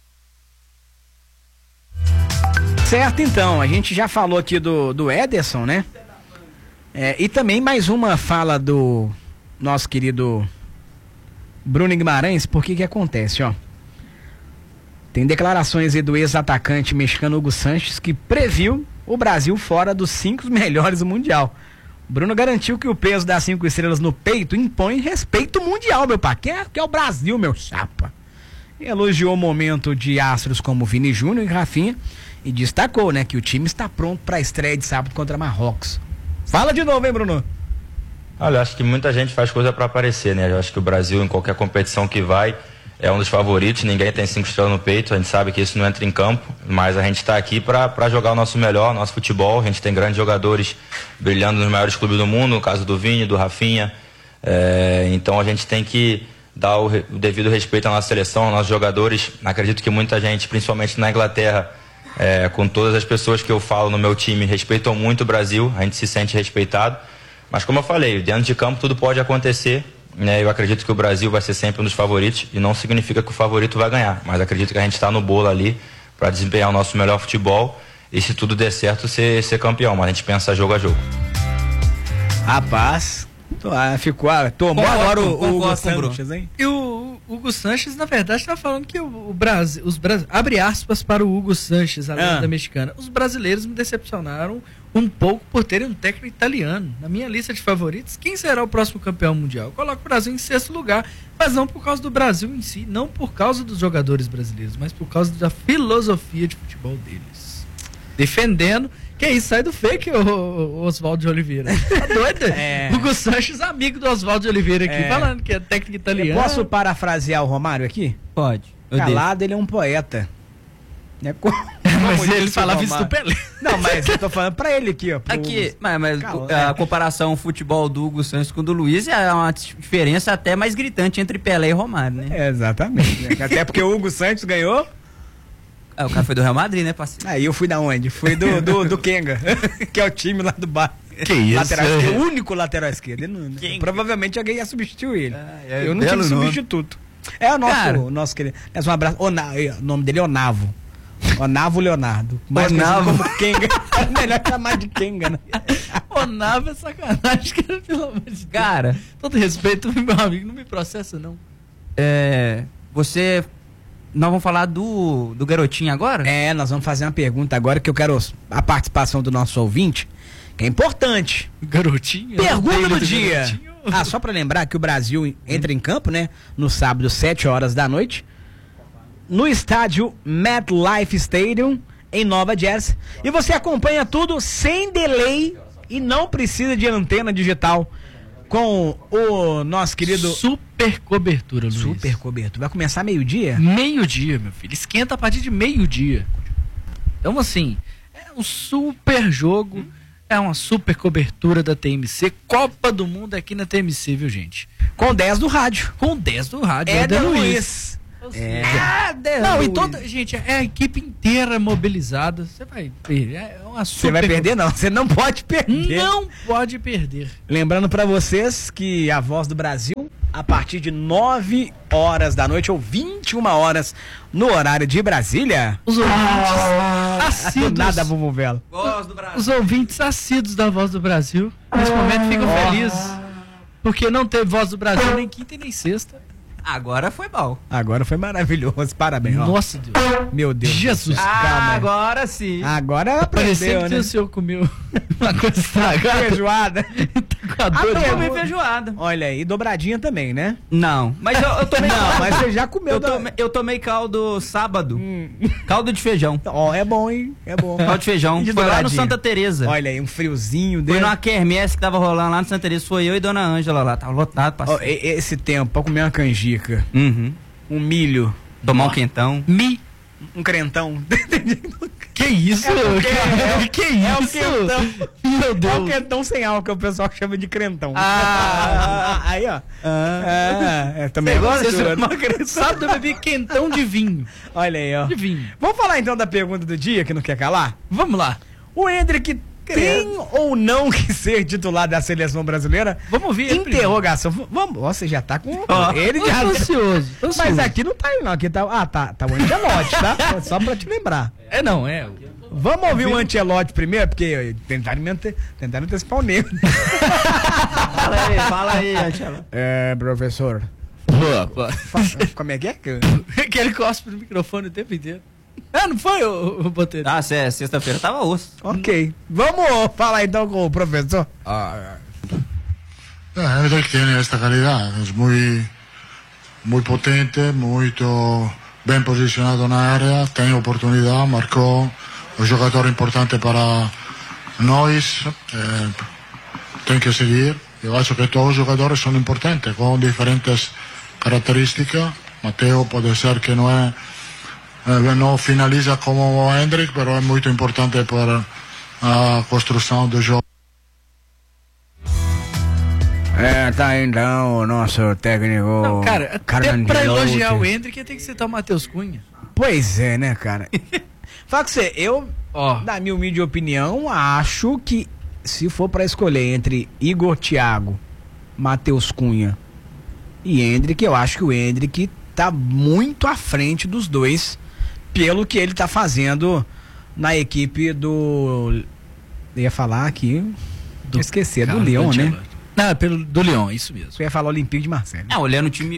S3: Certo, então, a gente já falou aqui do, do Ederson, né? É, e também mais uma fala do nosso querido Bruno Guimarães. Por que que acontece, ó? Tem declarações aí do ex-atacante mexicano Hugo Sanches, que previu o Brasil fora dos cinco melhores do Mundial. Bruno garantiu que o peso das cinco estrelas no peito impõe respeito mundial, meu pai, que é, que é o Brasil, meu chapa. E elogiou o momento de astros como Vini Júnior e Rafinha e destacou, né, que o time está pronto para a estreia de sábado contra Marrocos. Fala de novo, hein, Bruno?
S16: Olha, acho que muita gente faz coisa para aparecer, né? Eu acho que o Brasil, em qualquer competição que vai, é um dos favoritos. Ninguém tem cinco estrelas no peito, a gente sabe que isso não entra em campo, mas a gente está aqui para jogar o nosso melhor, o nosso futebol. A gente tem grandes jogadores brilhando nos maiores clubes do mundo, no caso do Vini, do Rafinha. É, então a gente tem que dar o, o devido respeito à nossa seleção, aos nossos jogadores. Acredito que muita gente, principalmente na Inglaterra, é, com todas as pessoas que eu falo no meu time, respeitam muito o Brasil, a gente se sente respeitado. Mas como eu falei, dentro de campo tudo pode acontecer. Eu acredito que o Brasil vai ser sempre um dos favoritos, e não significa que o favorito vai ganhar, mas acredito que a gente está no bolo ali para desempenhar o nosso melhor futebol e, se tudo der certo, ser, ser campeão. Mas a gente pensa jogo a jogo.
S3: Rapaz, ah, ficou, ah, tomou
S2: Concordo,
S3: agora o, o Hugo
S2: concordo,
S3: Sanches, hein?
S2: E o, o Hugo Sanches, na verdade, está falando que o, o Brasil, os Brasil, abre aspas para o Hugo Sanches, a lenda
S3: Ah.
S2: mexicana. Os brasileiros me decepcionaram um pouco por terem um técnico italiano. Na minha lista de favoritos, quem será o próximo campeão mundial? Eu coloco o Brasil em sexto lugar, mas não por causa do Brasil em si, não por causa dos jogadores brasileiros, mas por causa da filosofia de futebol deles. Defendendo. Que isso, sai do fake, o, o Oswaldo de Oliveira. Tá doido?
S3: É.
S2: Hugo Sanches, amigo do Oswaldo de Oliveira aqui,
S3: É.
S2: falando que é técnico
S3: Eu
S2: italiano.
S3: posso parafrasear o Romário aqui?
S1: Pode. Eu
S3: Calado, ele é um poeta. É co-
S2: Mas
S3: como
S2: ele
S3: disse o
S2: falava isso do
S3: Romário.
S2: Pelé.
S3: Não, mas eu tô falando pra ele aqui, ó. pro
S1: Aqui,
S3: Hugo.
S1: mas, mas
S3: Calma,
S1: a
S3: né?
S1: comparação futebol do Hugo Santos com o do Luiz é uma diferença até mais gritante entre Pelé e Romário, né?
S3: É, exatamente. Né? Até porque o Hugo Santos ganhou.
S1: Ah, o cara foi do Real Madrid, né, parceiro?
S3: Aí eu fui da onde? Fui do, do, do Kenga, que é o time lá do bar.
S9: Que isso?
S3: Lateral
S9: é?
S3: esquerdo, o único lateral esquerdo. Ele não-
S1: Kenga.
S3: Provavelmente alguém ia substituir ele.
S1: é
S3: eu não tinha
S1: belo nome.
S3: substituto. É o nosso,
S1: Cara.
S3: o nosso querido. Mas um abraço. Ona, o nome dele é Onavo. Onavo Leonardo. Mais
S1: Onavo.
S3: conhecido como Kenga. É melhor chamar de Kenga, né?
S2: O Nava é sacanagem, cara, pelo amor de Deus.
S1: Cara,
S2: Todo respeito, meu amigo, não me processa, não.
S1: é, você... Nós vamos falar do, do garotinho agora?
S3: É, nós vamos fazer uma pergunta agora que eu quero a participação do nosso ouvinte, que é importante.
S2: Garotinho?
S3: Pergunta do
S2: do
S3: dia.
S2: garotinho.
S3: Ah, só pra lembrar que o Brasil entra em campo, né? No sábado, sete horas da noite, no estádio MetLife Stadium, em Nova Jersey. E você acompanha tudo sem delay e não precisa de antena digital com o nosso querido...
S2: Super cobertura, Luiz.
S3: Super cobertura. Vai começar meio-dia?
S2: Meio-dia, meu filho. Esquenta a partir de meio-dia. Então, assim, é um super jogo, hum. é uma super cobertura da T M C. Copa do Mundo aqui na T M C, viu, gente?
S3: Com dez do rádio.
S2: Com dez do rádio.
S3: É,
S2: da
S3: Luiz.
S2: Luiz.
S3: É.
S2: É, não, e toda, gente, é a equipe inteira mobilizada. Você vai perder. É uma super...
S3: Você vai perder, não. Você não pode perder.
S2: Não pode perder.
S3: Lembrando pra vocês que a Voz do Brasil, a partir de nove horas da noite ou vinte e uma horas no horário de Brasília.
S2: Os ouvintes ah, assíduos.
S3: Nada, Vuvuzela.
S2: Voz do Brasil. Os ouvintes assíduos da Voz do Brasil, nesse momento, ficam oh. felizes. Porque não teve Voz do Brasil nem quinta e nem sexta.
S1: Agora foi bom.
S3: Agora foi maravilhoso. Parabéns.
S2: Nossa, Deus.
S3: Meu Deus.
S2: Jesus.
S1: Ah, calma. Agora sim.
S3: Agora aprendeu, né?
S2: Que o senhor comeu uma coisa estragada.
S3: Feijoada.
S2: Tá com a dor
S1: ah,
S2: de
S1: eu comi feijoada.
S3: Olha aí, dobradinha também, né?
S1: Não. Mas eu, eu tomei
S3: Não,
S1: caldo.
S3: mas você já comeu.
S1: Eu,
S3: da...
S1: tomei, eu tomei caldo sábado. Hum. Caldo de feijão.
S3: Ó, oh, é bom, hein? É bom.
S1: Caldo de feijão.
S3: De
S1: foi lá no Santa Teresa.
S3: Olha aí, um friozinho
S1: dele.
S3: dele.
S1: Foi numa quermesse que tava rolando lá no Santa Teresa. Foi eu e Dona Ângela lá. Tava lotado.
S3: Oh, esse tempo, pra comer uma canjica.
S1: Uhum.
S3: Um milho.
S1: Tomar um quentão.
S3: Mi. Um crentão.
S2: Que isso?
S3: É,
S2: que, que isso?
S3: É o quentão.
S2: Meu Deus.
S3: É o quentão sem álcool, que o pessoal chama de crentão.
S2: Ah,
S3: aí, ó. Ah, ah, é, também
S2: gosta de Sábado eu bebi quentão de vinho.
S3: Olha aí, ó.
S2: De vinho.
S3: Vamos falar então da pergunta do dia, que não quer calar?
S2: Vamos lá.
S3: O Hendrick tem ou não que ser titular da seleção brasileira?
S2: Vamos ver.
S3: Interrogação. Vamos. Você já tá com.
S2: Oh,
S3: ele já.
S2: Ansioso, ansioso.
S3: Mas aqui não tá aí, não. Aqui tá. Ah, tá. Tá o Ancelotti, tá? Só pra te lembrar.
S2: É, não, é.
S3: Vamos ouvir o Ancelotti primeiro, porque tentaram me ante... tentaram antecipar o negro.
S1: Fala aí, fala aí, Ancelotti.
S3: É, professor.
S2: Boa, boa.
S3: Como é que é?
S2: Que ele cospe no microfone o tempo inteiro. Ah, não foi, o Botelho?
S1: Ah, é, sexta-feira tava osso.
S3: Ok. Vamos falar então com o professor.
S17: Ah, Hendrick tiene esta calidad, es muy, muy potente, muito bem posicionado na área, tem oportunidade, marcou, um jogador importante para nós, eh, tem que seguir. Eu acho que todos os jogadores são importantes, com diferentes características. Mateo pode ser que não é Eh, não finaliza como o Hendrick, mas é muito importante para a construção do jogo.
S3: É, tá então o nosso técnico.
S2: Não, cara, até pra elogiar o Hendrick tem que citar o Matheus Cunha.
S3: Pois é, né, cara? Fala com você, eu, oh. na minha humilde opinião, acho que se for pra escolher entre Igor Thiago, Matheus Cunha e Hendrick, eu acho que o Hendrick tá muito à frente dos dois. Pelo que ele tá fazendo na equipe do... Eu ia falar aqui... Do... Esqueci, é do Lyon, né?
S2: Não, pelo, do Lyon, isso mesmo.
S3: Eu ia falar Olympique de Marseille.
S1: Não, olhando o time...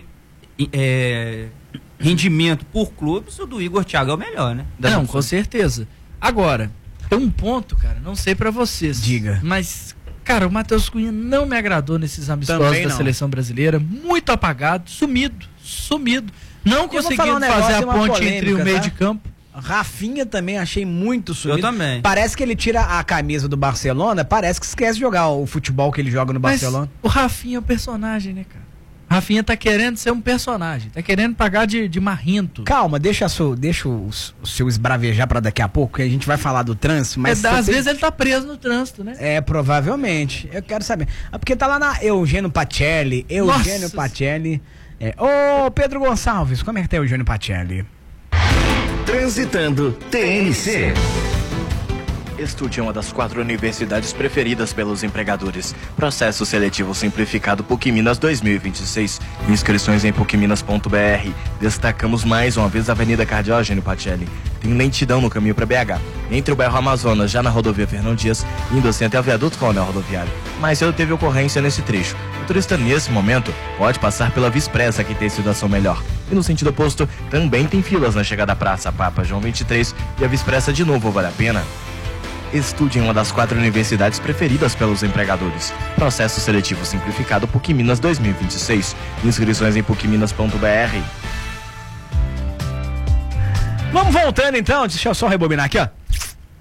S1: É, rendimento por clubes, o do Igor Thiago é o melhor, né?
S2: Das não, opções. Com certeza. Agora, tem um ponto, cara, não sei pra vocês.
S3: Diga.
S2: Mas, cara, o Matheus Cunha não me agradou nesses amistosos da seleção brasileira. Muito apagado, sumido, sumido. Não conseguindo um fazer a ponte polêmica, entre o meio tá? de campo.
S3: Rafinha também achei muito sumido.
S1: Eu também.
S3: Parece que ele tira a camisa do Barcelona, parece que esquece de jogar o futebol que ele joga no
S2: Mas
S3: Barcelona.
S2: O Rafinha é um personagem, né, cara? Rafinha tá querendo ser um personagem, tá querendo pagar de, de marrento.
S3: Calma, deixa, seu, deixa o, o seu esbravejar pra daqui a pouco, que a gente vai falar do trânsito, mas...
S2: É, às tem... vezes ele tá preso no trânsito, né?
S3: É, provavelmente. Eu quero saber. É porque tá lá na Eugênio Pacelli, Eugênio Nossa. Pacelli... É. Ô, Pedro Gonçalves, como é que tá o Eugênio Pacelli?
S8: Transitando T N C.
S9: Estude é uma das quatro universidades preferidas pelos empregadores. Processo seletivo simplificado PUC Minas dois mil e vinte e seis. Inscrições em puc minas ponto b r. Destacamos mais uma vez a Avenida Cardeal Eugênio Pacelli. Tem lentidão no caminho para B H. Entre o bairro Amazonas, já na rodovia Fernão Dias, indo assim até o viaduto Coronel Rodoviário. Mas eu teve ocorrência nesse trecho. O turista, nesse momento, pode passar pela Via Expressa, que tem situação melhor. E no sentido oposto, também tem filas na chegada à Praça Papa João vinte e três e a Via Expressa de novo, vale a pena? Estude em uma das quatro universidades preferidas pelos empregadores. Processo seletivo simplificado PUC Minas dois mil e vinte e seis. Inscrições em puc minas ponto b r.
S3: Vamos voltando então, deixa eu só rebobinar aqui, ó.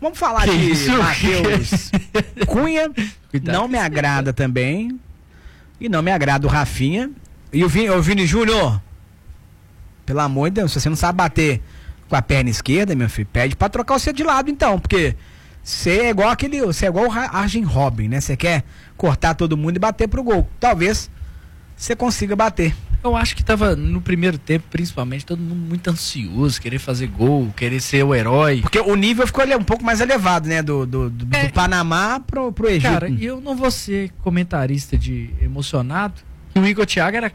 S3: Vamos falar
S2: Que
S3: de
S2: isso?
S3: Matheus Cunha.
S2: Cuidado
S3: Não
S2: com
S3: me
S2: isso,
S3: agrada também. E não me agrada o Rafinha. E o Vini, o Vini Júnior. Pelo amor de Deus, se você não sabe bater com a perna esquerda, meu filho, pede pra trocar você de lado então, porque você é igual aquele, você é igual o Arjen Robben, né? Você quer cortar todo mundo e bater pro gol. Talvez você consiga bater.
S2: Eu acho que tava no primeiro tempo, principalmente, todo mundo muito ansioso, querer fazer gol, querer ser o herói.
S3: Porque o nível ficou um pouco mais elevado, né? Do, do, do,
S2: É.
S3: do Panamá pro, pro Egito.
S2: Cara, eu não vou ser comentarista de emocionado, que o Igor Thiago era